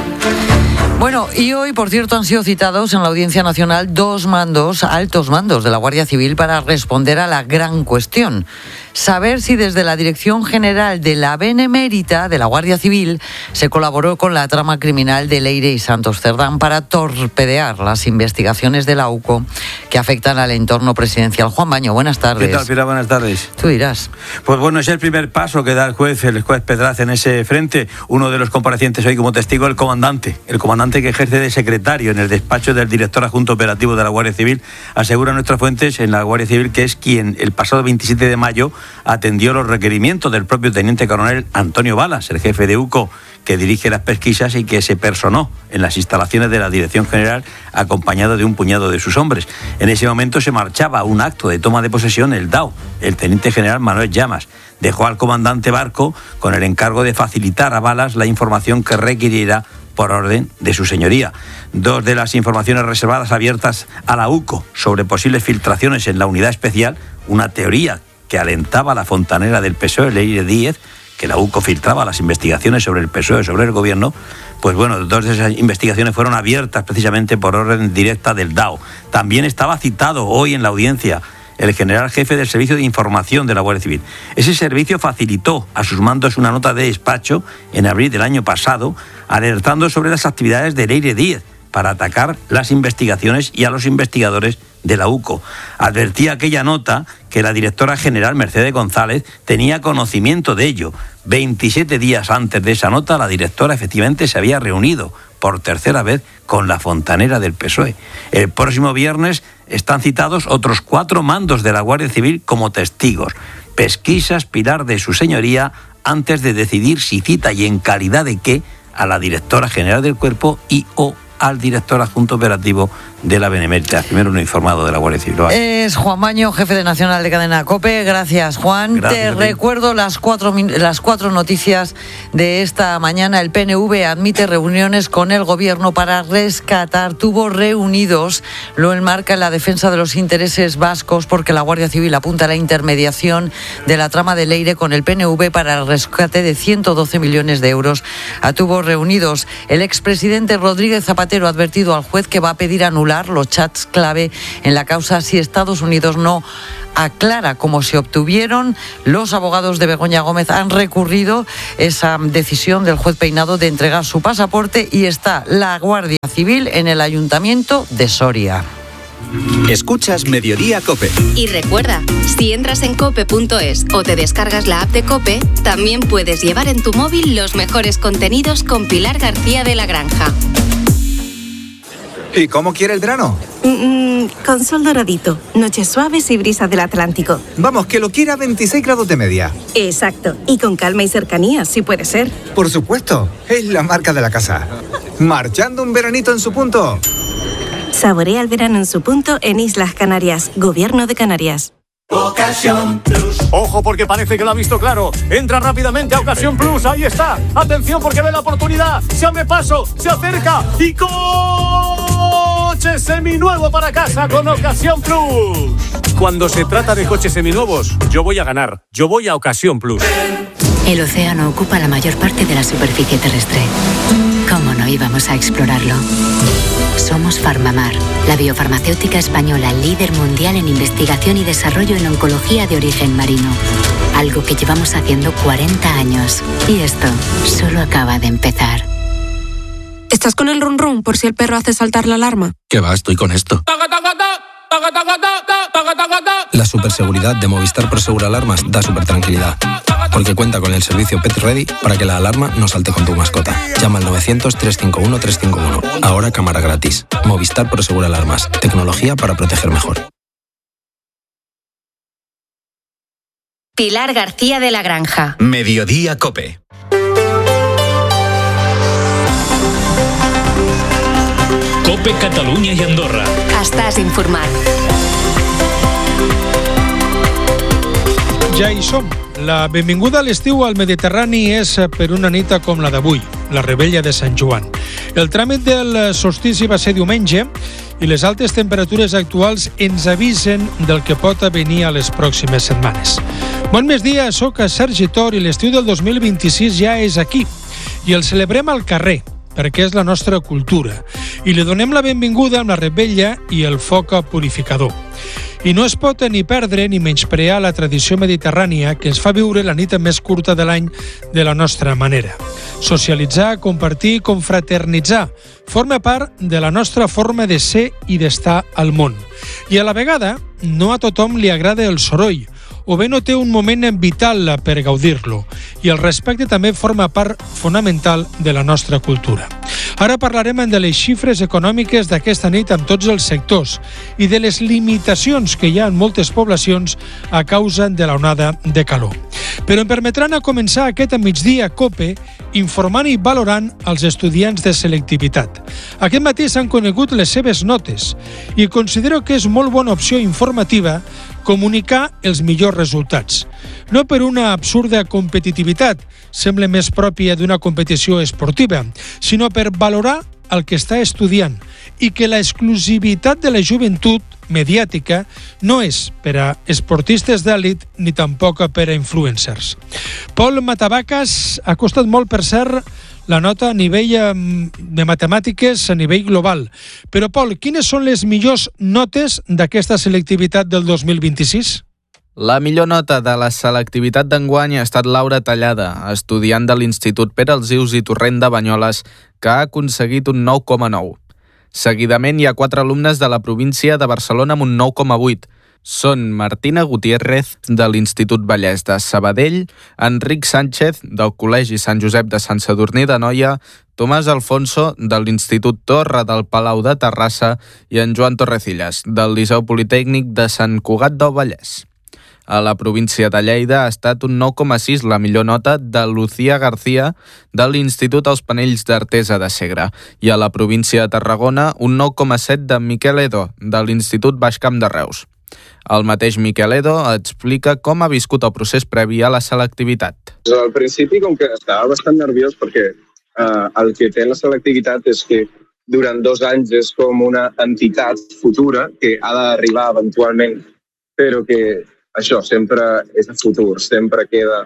Bueno, y hoy, por cierto, han sido citados en la Audiencia Nacional 2 altos mandos de la Guardia Civil para responder a la gran cuestión. Saber si desde la Dirección General de la Benemérita de la Guardia Civil se colaboró con la trama criminal de Leire y Santos Cerdán para torpedear las investigaciones de la UCO que afectan al entorno presidencial. Juan Baño, buenas tardes. ¿Qué tal, Pilar? Buenas tardes. Tú dirás. Pues bueno, es el primer paso que da el juez Pedraz en ese frente. Uno de los comparecientes hoy como testigo, el comandante que ejerce de secretario en el despacho del director adjunto operativo de la Guardia Civil. Asegura nuestras fuentes en la Guardia Civil que es quien el pasado 27 de mayo atendió los requerimientos del propio teniente coronel Antonio Balas, el jefe de UCO, que dirige las pesquisas y que se personó en las instalaciones de la Dirección General acompañado de un puñado de sus hombres. En ese momento se marchaba a un acto de toma de posesión el DAO, el teniente general Manuel Llamas. Dejó al comandante Barco con el encargo de facilitar a Balas la información que requiriera por orden de su señoría. 2 de las informaciones reservadas abiertas a la UCO sobre posibles filtraciones en la unidad especial, una teoría que alentaba la fontanera del PSOE, Leire Díez, que la UCO filtraba las investigaciones sobre el PSOE, sobre el gobierno. Pues bueno, 2 de esas investigaciones fueron abiertas precisamente por orden directa del DAO. También estaba citado hoy en la audiencia el general jefe del Servicio de Información de la Guardia Civil. Ese servicio facilitó a sus mandos una nota de despacho en abril del año pasado, alertando sobre las actividades de Leire Díez para atacar las investigaciones y a los investigadores de la UCO. Advertía aquella nota que la directora general, Mercedes González, tenía conocimiento de ello. 27 días antes de esa nota, la directora efectivamente se había reunido por tercera vez con la fontanera del PSOE. El próximo viernes están citados otros 4 mandos de la Guardia Civil como testigos. Pesquisas Pilar de su señoría antes de decidir si cita y en calidad de qué a la directora general del cuerpo y o al director adjunto operativo de la Benemérita. Primero uno informado de la Guardia Civil. Es Juan Maño, jefe de Nacional de Cadena COPE. Gracias, Juan. Gracias, Te recuerdo las cuatro noticias de esta mañana. El PNV admite reuniones con el Gobierno para rescatar. Tuvo reunidos, lo enmarca en la defensa de los intereses vascos, porque la Guardia Civil apunta a la intermediación de la trama de Leire con el PNV para el rescate de 112 millones de euros. A tubos reunidos, el expresidente Rodríguez Zapatero ha advertido al juez que va a pedir anular los chats clave en la causa si Estados Unidos no aclara cómo se obtuvieron. Los abogados de Begoña Gómez han recurrido esa decisión del juez Peinado de entregar su pasaporte y está la Guardia Civil en el Ayuntamiento de Soria. Escuchas Mediodía COPE. Y recuerda, si entras en cope.es o te descargas la app de COPE, también puedes llevar en tu móvil los mejores contenidos con Pilar García de la Granja. ¿Y cómo quiere el verano? Con sol doradito, noches suaves y brisas del Atlántico. Vamos, que lo quiera 26 grados de media. Exacto, y con calma y cercanía, si puede ser. Por supuesto, es la marca de la casa. Marchando un veranito en su punto. Saborea el verano en su punto en Islas Canarias, Gobierno de Canarias. Ocasión Plus. Ojo, porque parece que lo ha visto claro. Entra rápidamente a Ocasión Plus. Ahí está. Atención, porque ve la oportunidad. Se abre paso, se acerca y coche seminuevo para casa con Ocasión Plus. Cuando se trata de coches seminuevos, yo voy a ganar. Yo voy a Ocasión Plus. El océano ocupa la mayor parte de la superficie terrestre. ¿Cómo no íbamos a explorarlo? Somos Farmamar, la biofarmacéutica española líder mundial en investigación y desarrollo en oncología de origen marino. Algo que llevamos haciendo 40 años. Y esto solo acaba de empezar. ¿Estás con el run run por si el perro hace saltar la alarma? ¿Qué va? Estoy con esto. La superseguridad de Movistar Prosegur Alarmas da super tranquilidad, porque cuenta con el servicio Pet Ready para que la alarma no salte con tu mascota. Llama al 900-351-351. Ahora cámara gratis. Movistar Prosegur Alarmas. Tecnología para proteger mejor. Pilar García de la Granja. Mediodía COPE. COPE Catalunya i Andorra. Estàs informat. Ja hi som. La benvinguda a l'estiu al Mediterrani és per una nit com la d'avui, la Rebella de Sant Joan. El tràmit del solstici va ser diumenge i les altes temperatures actuals ens avisen del que pot venir a les pròximes setmanes. Bon migdia, soc Sergi Tor i l'estiu del 2026 ja és aquí i el celebrem al carrer, perquè és la nostra cultura, i li donem la benvinguda amb la Rebella i el foc purificador. I no es pot ni perdre ni menysprear la tradició mediterrània que ens fa viure la nit més curta de l'any de la nostra manera. Socialitzar, compartir, confraternitzar forma part de la nostra forma de ser i d'estar al món. I a la vegada, no a tothom li agrada el soroll, o bé no té un moment vital per gaudir-lo, i el respecte també forma part fonamental de la nostra cultura. Ara parlarem de les xifres econòmiques d'aquesta nit amb tots els sectors i de les limitacions que hi ha en moltes poblacions a causa de l'onada de calor. Però em permetran a començar aquest migdia COPE informant i valorant els estudiants de selectivitat. Aquest matí s'han conegut les seves notes i considero que és molt bona opció informativa comunicar els millors resultats. No per una absurda competitivitat, sembla més pròpia d'una competició esportiva, sinó per valorar el que està estudiant i que l'exclusivitat de la joventut mediàtica no és per a esportistes d'èlit ni tampoc per a influencers. Pol Matavacas ha costat molt, per cert, la nota a nivell de matemàtiques a nivell global. Però, Pol, quines són les millors notes d'aquesta selectivitat del 2026? La millor nota de la selectivitat d'enguany ha estat Laura Tallada, estudiant de l'Institut Pere Alsius i Torrent de Banyoles, que ha aconseguit un 9,9. Seguidament hi ha 4 alumnes de la província de Barcelona amb un 9,8. Són Martina Gutiérrez, de l'Institut Vallès de Sabadell, Enric Sánchez, del Col·legi Sant Josep de Sant Sadurní d'Anoia, Tomàs Alfonso, de l'Institut Torre del Palau de Terrassa i en Joan Torrecillas, del Liceu Politècnic de Sant Cugat del Vallès. A la província de Lleida ha estat un 9,6 la millor nota de Lucía García de l'Institut Els Panells d'Artesa de Segre i a la província de Tarragona un 9,7 de Miquel Edo de l'Institut Baix Camp de Reus. El mateix Miquel Edo explica com ha viscut el procés previ a la selectivitat. Al principi com que estava bastant nerviós perquè el que té la selectivitat és que durant 2 anys és com una entitat futura que ha d'arribar eventualment, però que això sempre és a futur, sempre queda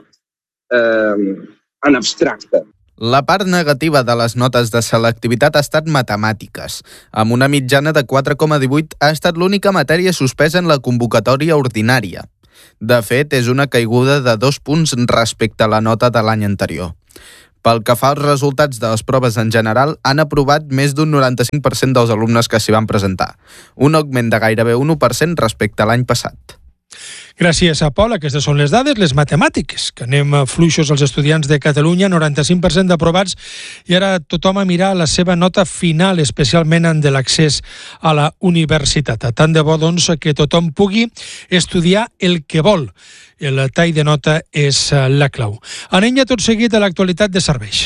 en abstracte. La part negativa de les notes de selectivitat ha estat matemàtiques. Amb una mitjana de 4,18 ha estat l'única matèria suspesa en la convocatòria ordinària. De fet, és una caiguda de 2 punts respecte a la nota de l'any anterior. Pel que fa als resultats de les proves en general, han aprovat més d'un 95% dels alumnes que s'hi van presentar, un augment de gairebé un 1% respecte a l'any passat. Gràcies a Pol, aquestes són les dades, les matemàtiques, que anem fluixos els estudiants de Catalunya, 95% d'aprovats, i ara tothom a mirar la seva nota final, especialment en de l'accés a la universitat. Tant de bo, doncs, que tothom pugui estudiar el que vol. El tall de nota és la clau. Anem ja tot seguit a l'actualitat de serveis.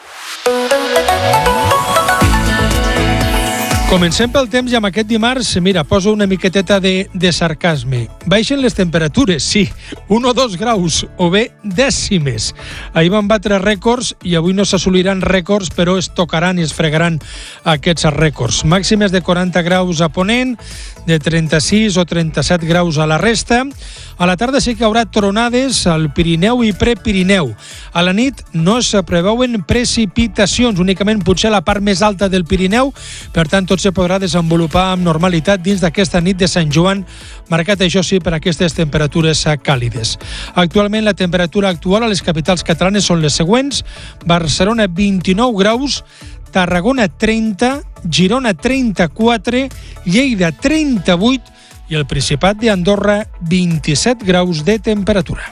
Comencem pel temps i amb aquest dimarts, mira, poso una miqueteta de sarcasme. Baixen les temperatures, sí, 1 o 2 graus, o bé dècimes. Ahir van batre rècords i avui no s'assoliran rècords, però es tocaran i es fregaran aquests rècords. Màximes de 40 graus a Ponent, de 36 o 37 graus a la resta. A la tarda sí que hi haurà tronades al Pirineu i Prepirineu. A la nit no es preveuen precipitacions, únicament potser a la part més alta del Pirineu, per tant tot se podrà desenvolupar amb normalitat dins d'aquesta nit de Sant Joan, marcat això sí per aquestes temperatures càlides. Actualment la temperatura actual a les capitals catalanes són les següents: Barcelona 29 graus, Tarragona 30, Girona 34, Lleida 38 i el Principat d'Andorra 27 graus de temperatura.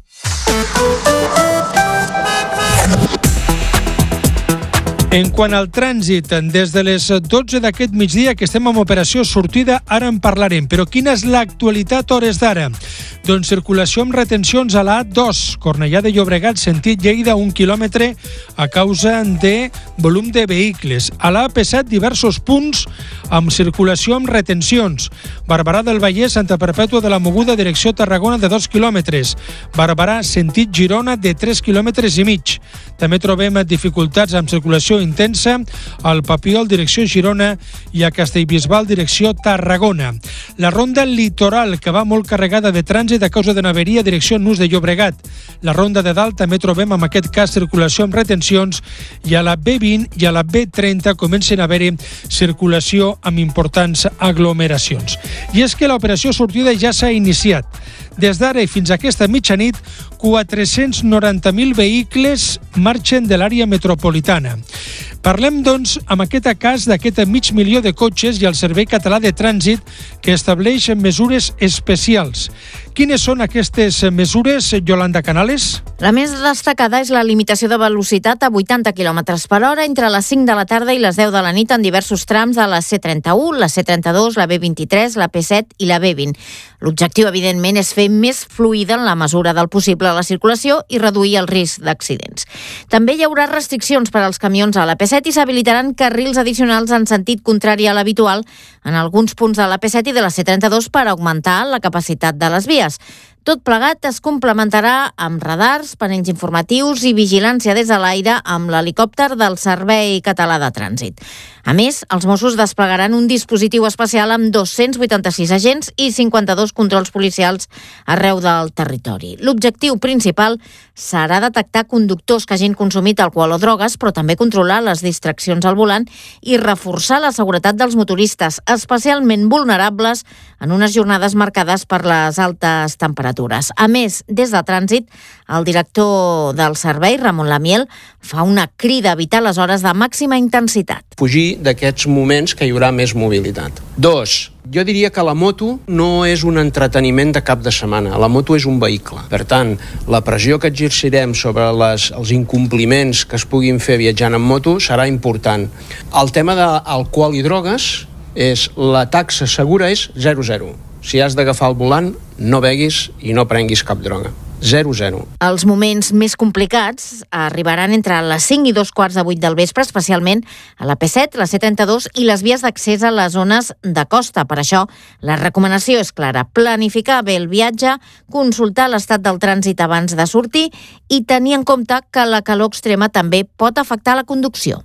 En quant al trànsit, des de les 12 d'aquest migdia que estem amb operació sortida, ara en parlarem. Però quina és l'actualitat a hores d'ara? Doncs circulació amb retencions a la A2, Cornellà de Llobregat, sentit Lleida, 1 quilòmetre a causa de volum de vehicles. A la AP7, diversos punts amb circulació amb retencions. Barberà del Vallès, Santa Perpètua de la Mogoda, direcció Tarragona, de 2 quilòmetres. Barberà, sentit Girona, de 3 quilòmetres i mig. També trobem dificultats amb circulació intensa al Papiol, direcció Girona, i a Castellbisbal, direcció Tarragona. La ronda litoral, que va molt carregada de trànsit a causa d'una averia, direcció Nus de Llobregat. La ronda de dalt també trobem, en aquest cas, circulació amb retencions, i a la B20 i a la B30 comencen a haver-hi circulació amb importants aglomeracions. I és que l'operació sortida ja s'ha iniciat. Des d'ara i fins a aquesta mitjanit, 490.000 vehicles marxen de l'àrea metropolitana. Parlem, doncs, amb aquest cas d'aquest 500.000 de cotxes i el Servei Català de Trànsit, que estableix mesures especials. Quines són aquestes mesures, Yolanda Canales? La més destacada és la limitació de velocitat a 80 km per hora entre les 5 de la tarda i les 10 de la nit en diversos trams de la C31, la C32, la B23, la P7 i la B20. L'objectiu, evidentment, és fer més fluida en la mesura del possible la circulació i reduir el risc d'accidents. També hi haurà restriccions per als camions a la P7 i s'habilitaran carrils addicionals en sentit contrari a l'habitual en alguns punts de la P7 i de la C32 per augmentar la capacitat de les vies. Tot plegat es complementarà amb radars, panells informatius i vigilància des de l'aire amb l'helicòpter del Servei Català de Trànsit. A més, els Mossos desplegaran un dispositiu especial amb 286 agents i 52 controls policials arreu del territori. L'objectiu principal serà detectar conductors que hagin consumit alcohol o drogues, però també controlar les distraccions al volant i reforçar la seguretat dels motoristes, especialment vulnerables en unes jornades marcades per les altes temperatures. temperatures. A més, des de Trànsit, el director del servei, Ramon Lamiel, fa una crida a evitar les hores de màxima intensitat. Fugir d'aquests moments que hi haurà més mobilitat. 2. Jo diria que la moto no és un entreteniment de cap de setmana. La moto és un vehicle. Per tant, la pressió que exercirem sobre els incompliments que es puguin fer viatjant en moto serà important. El tema d'alcohol i drogues la taxa segura és 0,0. Si has d'agafar el volant, no beguis i no prenguis cap droga. 0,0. Els moments més complicats arribaran entre les 5 i 2:15 del vespre, especialment a la P7, la C32 i les vies d'accés a les zones de costa. Per això, la recomanació és clara: planificar bé el viatge, consultar l'estat del trànsit abans de sortir i tenir en compte que la calor extrema també pot afectar la conducció.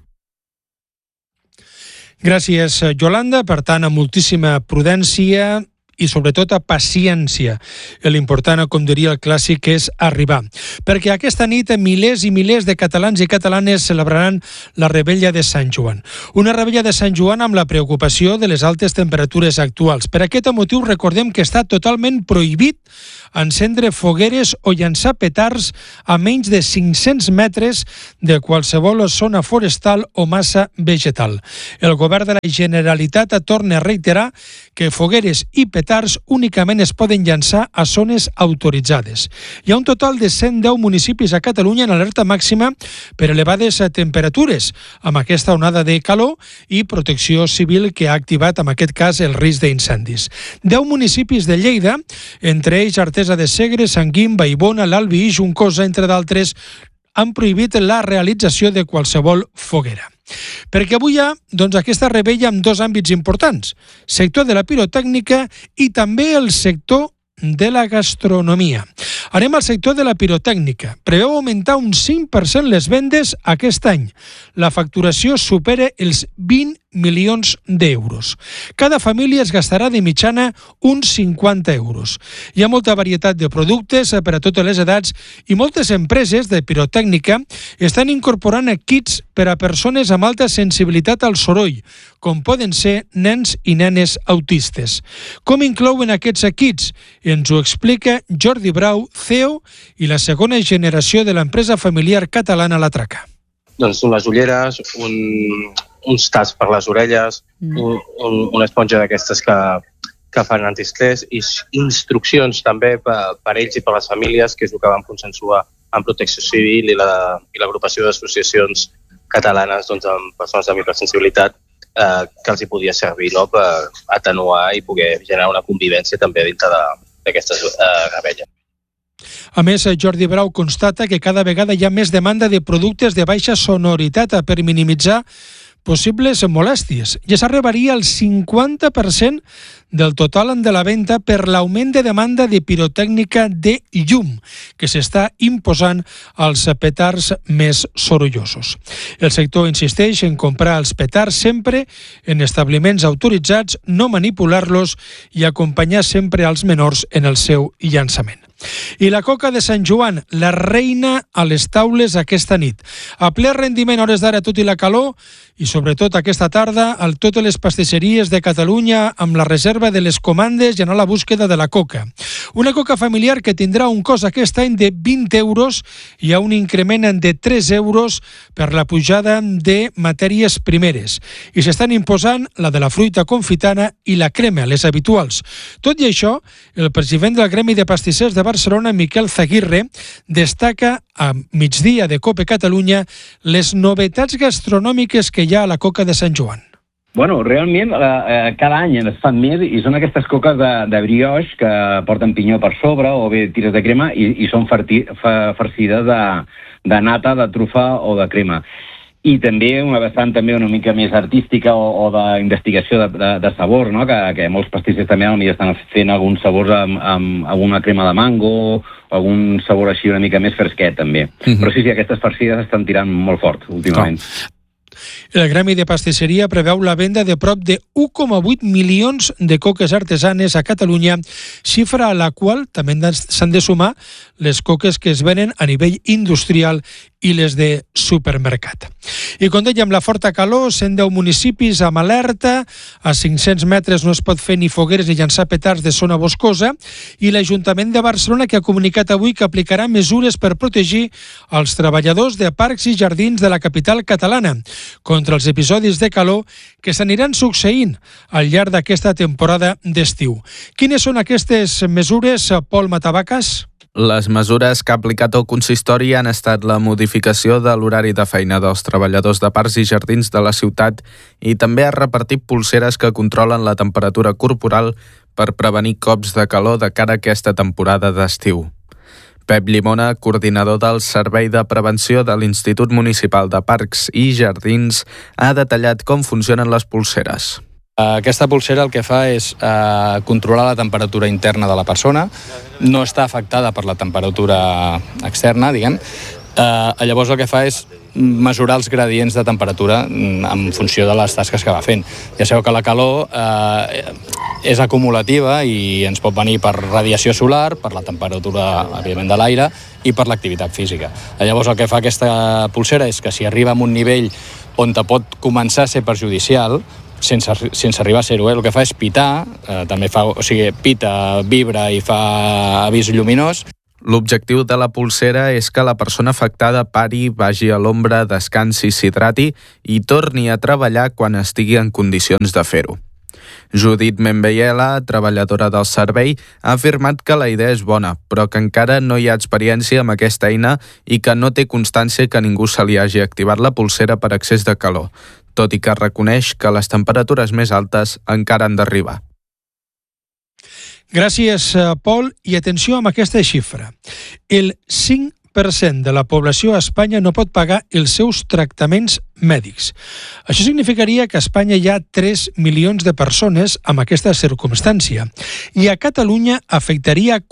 Gràcies, Yolanda. Per tant, amb moltíssima prudència i sobretot a paciència. L'important, com diria el clàssic, és arribar. Perquè aquesta nit milers i milers de catalans i catalanes celebraran la Revetlla de Sant Joan. Una Revetlla de Sant Joan amb la preocupació de les altes temperatures actuals. Per aquest motiu recordem que està totalment prohibit encendre fogueres o llançar petards a menys de 500 metres de qualsevol zona forestal o massa vegetal. El govern de la Generalitat torna a reiterar que fogueres i petards únicament es poden llançar a zones autoritzades. Hi ha un total de 110 municipis a Catalunya en alerta màxima per elevades temperatures, amb aquesta onada de calor i Protecció Civil que ha activat, en aquest cas, el risc d'incendis. 10 municipis de Lleida, entre ells Artesa de Segre, Sant Guim, Vallbona, l'Albi i Juncosa, entre d'altres, han prohibit la realització de qualsevol foguera. Perquè avui hi ha aquesta revetlla amb dos àmbits importants: sector de la pirotècnica i també el sector de la gastronomia. Anem al sector de la pirotècnica. Preveu augmentar un 5% les vendes aquest any. La facturació supera els 20 milions d'euros. Cada família es gastarà de mitjana uns 50 euros. Hi ha molta varietat de productes per a totes les edats i moltes empreses de pirotècnica estan incorporant kits per a persones amb alta sensibilitat al soroll, com poden ser nens i nenes autistes. Com inclouen aquests kits? Ens ho explica Jordi Brau, CEO i la segona generació de l'empresa familiar catalana La Traca. Doncs unes ulleres, uns taps per les orelles, una esponja d'aquestes que fan antistrès i instruccions també per ells i per les famílies, que és el que vam consensuar amb Protecció Civil i l'agrupació d'associacions catalanes amb persones amb hipersensibilitat, que els hi podia servir per atenuar i poder generar una convivència també dintre d'aquestes revetlles. A més, Jordi Brau constata que cada vegada hi ha més demanda de productes de baixa sonoritat per minimitzar possibles molèsties. Ja s'arribaria al 50% del total de la venda per l'augment de demanda de pirotècnica de llum que s'està imposant als petards més sorollosos. El sector insisteix en comprar els petards sempre en establiments autoritzats, no manipular-los i acompanyar sempre als menors en el seu llançament. I la coca de Sant Joan, la reina a les taules aquesta nit. A ple rendiment, hores d'ara, tot i la calor, i sobretot aquesta tarda, a totes les pastisseries de Catalunya amb la reserva de les comandes i anar a la búsqueda de la coca. Una coca familiar que tindrà un cost aquest any de 20 euros i hi ha un increment de 3 euros per la pujada de matèries primeres. I s'estan imposant la de la fruita confitana i la crema, les habituals. Tot i això, el president del Gremi de Pastissers de Barcelona, Miquel Zaguirre, destaca a migdia de COPE Catalunya les novetats gastronòmiques que hi ha a la coca de Sant Joan. Bueno, realment cada any es fan més i són aquestes coques de brioix que porten pinyó per sobre o bé tires de crema i són farcides de nata, de trufa o de crema. I també una vessant també una mica més artística o d'investigació de sabor, no? que molts pastissers també potser estan fent alguns sabors amb alguna crema de mango o algun sabor així una mica més fresquet també. Però sí, aquestes farcides estan tirant molt fort últimament. El Gremi de Pastisseria preveu la venda de prop de 1,8 milions de coques artesanes a Catalunya, xifra a la qual també s'han de sumar les coques que es venen a nivell industrial i les de supermercat. I com dèiem, la forta calor, 110 municipis amb alerta, a 500 metres no es pot fer ni fogueres ni llançar petards de zona boscosa, i l'Ajuntament de Barcelona que ha comunicat avui que aplicarà mesures per protegir els treballadors de parcs i jardins de la capital catalana contra els episodis de calor que s'aniran succeint al llarg d'aquesta temporada d'estiu. Quines són aquestes mesures, Pol Matavacas? Les mesures que ha aplicat el consistori han estat la modificació de l'horari de feina dels treballadors de parcs i jardins de la ciutat i també ha repartit pulseres que controlen la temperatura corporal per prevenir cops de calor de cara a aquesta temporada d'estiu. Pep Llimona, coordinador del Servei de Prevenció de l'Institut Municipal de Parcs i Jardins, ha detallat com funcionen les pulseres. Aquesta pulsera el que fa és controlar la temperatura interna de la persona, no està afectada per la temperatura externa, diguem. Llavors el que fa és mesurar els gradients de temperatura en funció de les tasques que va fent. Ja sabeu que la calor és acumulativa i ens pot venir per radiació solar, per la temperatura, evidentment, de l'aire i per l'activitat física. Llavors el que fa aquesta pulsera és que si arriba a un nivell on te pot començar a ser perjudicial, sense arribar a ser-ho, el que fa és pitar, també fa, o sigui, pita, vibra i fa avís lluminós. L'objectiu de la pulsera és que la persona afectada pari, vagi a l'ombra, descansi, s'hidrati i torni a treballar quan estigui en condicions de fer-ho. Judit Membeyela, treballadora del servei, ha afirmat que la idea és bona, però que encara no hi ha experiència amb aquesta eina i que no té constància que ningú se li hagi activat la pulsera per excés de calor, tot i que reconeix que les temperatures més altes encara han d'arribar. Gràcies, Pol, i atenció amb aquesta xifra. El 5% de la població a Espanya no pot pagar els seus tractaments mèdics. Això significaria que a Espanya hi ha 3 milions de persones amb aquesta circumstància i a Catalunya afectaria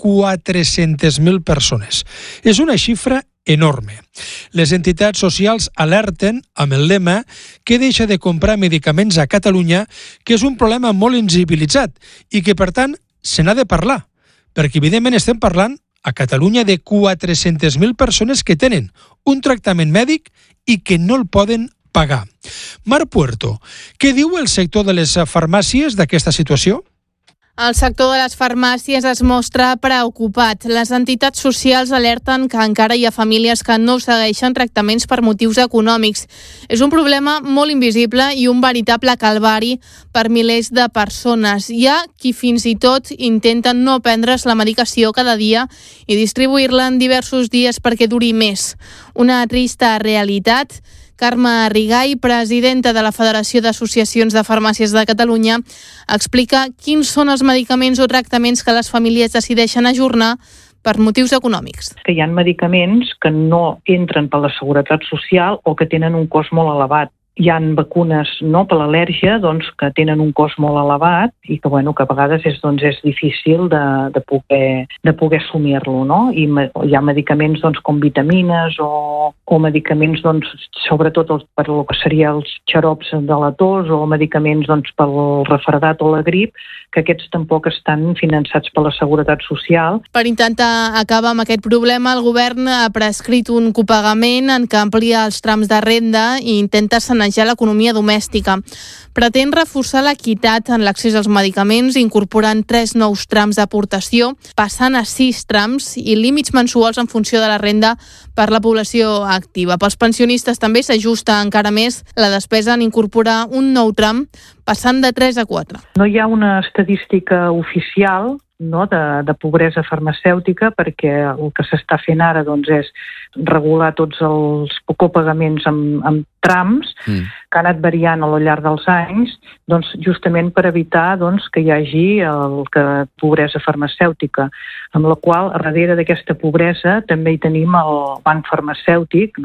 400.000 persones. És una xifra enorme. Les entitats socials alerten amb el lema que deixa de comprar medicaments a Catalunya, que és un problema molt invisibilitzat i que, per tant, se n'ha de parlar, perquè evidentment estem parlant a Catalunya de 400.000 persones que tenen un tractament mèdic i que no el poden pagar. Marc Puerto, què diu el sector de les farmàcies d'aquesta situació? El sector de les farmàcies es mostra preocupat. Les entitats socials alerten que encara hi ha famílies que no segueixen tractaments per motius econòmics. És un problema molt invisible i un veritable calvari per milers de persones. Hi ha qui fins i tot intenten no prendre's la medicació cada dia i distribuir-la en diversos dies perquè duri més. Una trista realitat. Carme Rigall, presidenta de la Federació d'Associacions de Farmàcies de Catalunya, explica quins són els medicaments o tractaments que les famílies decideixen ajornar per motius econòmics. Que hi ha medicaments que no entren per la Seguretat Social o que tenen un cost molt elevat. Hi ha vacunes per l'al·lèrgia que tenen un cost molt elevat i que, que a vegades és difícil de poder assumir-lo. No? I hi ha medicaments com vitamines o medicaments sobretot per el que serien els xarops de la tos o medicaments pel refredat o la grip, que aquests tampoc estan finançats per la Seguretat Social. Per intentar acabar amb aquest problema, el govern ha prescrit un copagament en què amplia els trams de renda i intenta sanejar l'economia domèstica. Pretén reforçar l'equitat en l'accés als medicaments, incorporant 3 nous trams d'aportació, passant a 6 trams i límits mensuals en funció de la renda per la població activa. Pels pensionistes també s'ajusta encara més la despesa en incorporar un nou tram, passant de 3 a 4. No hi ha una estadística oficial de pobresa farmacèutica perquè el que s'està fent ara és regular tots els copagaments amb trams que han anat variant al llarg dels anys justament per evitar que hi hagi pobresa farmacèutica, amb la qual darrere d'aquesta pobresa també hi tenim el banc farmacèutic,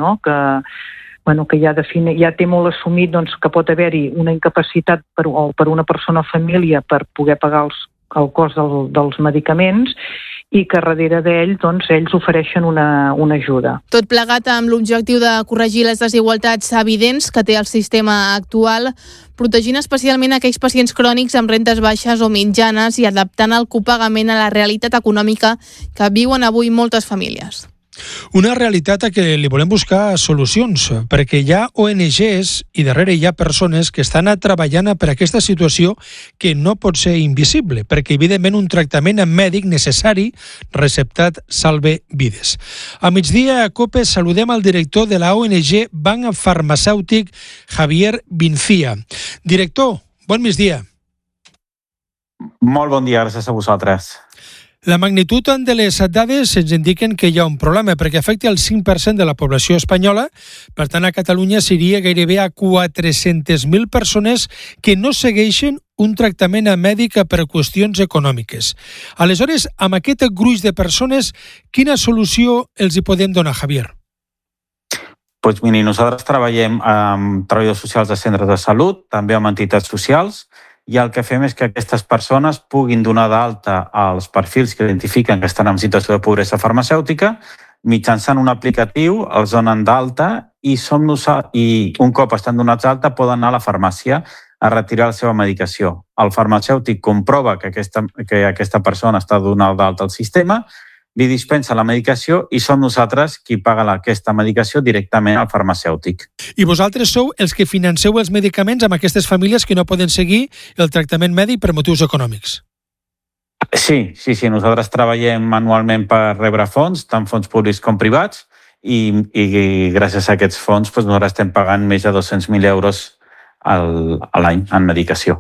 que ja té molt assumit que pot haver-hi una incapacitat per una persona o família per poder pagar el cost dels medicaments i que darrere d'ell doncs, ells ofereixen una ajuda. Tot plegat amb l'objectiu de corregir les desigualtats evidents que té el sistema actual, protegint especialment aquells pacients crònics amb rentes baixes o mitjanes i adaptant el copagament a la realitat econòmica que viuen avui moltes famílies. Una realitat a què li volem buscar solucions, perquè hi ha ONGs i darrere hi ha persones que estan treballant per aquesta situació que no pot ser invisible, perquè evidentment un tractament mèdic necessari receptat salve vides. A migdia a COPE saludem al director de la ONG Banc Farmacèutic, Javier Vincía. Director, bon migdia. Molt bon dia, gràcies a vosaltres. La magnitud de les dades ens indiquen que hi ha un problema perquè afecta el 5% de la població espanyola. Per tant, a Catalunya seria gairebé a 400.000 persones que no segueixen un tractament mèdic per qüestions econòmiques. Aleshores, amb aquest gruix de persones, quina solució els hi podem donar, Javier? Doncs miri, nosaltres treballem amb treballadors socials de centres de salut, també amb entitats socials, i el que fem és que aquestes persones puguin donar d'alta als perfils que identifiquen que estan en situació de pobresa farmacèutica, mitjançant un aplicatiu, els donen d'alta i un cop estan donats d'alta poden anar a la farmàcia a retirar la seva medicació. El farmacèutic comprova que aquesta persona està donada d'alta al sistema, li dispensa la medicació i som nosaltres qui paga aquesta medicació directament al farmacèutic. I vosaltres sou els que financeu els medicaments amb aquestes famílies que no poden seguir el tractament mèdic per motius econòmics? Sí. Nosaltres treballem manualment per rebre fons, tant fons públics com privats, i gràcies a aquests fons nosaltres estem pagant més de 200.000 euros a l'any en medicació.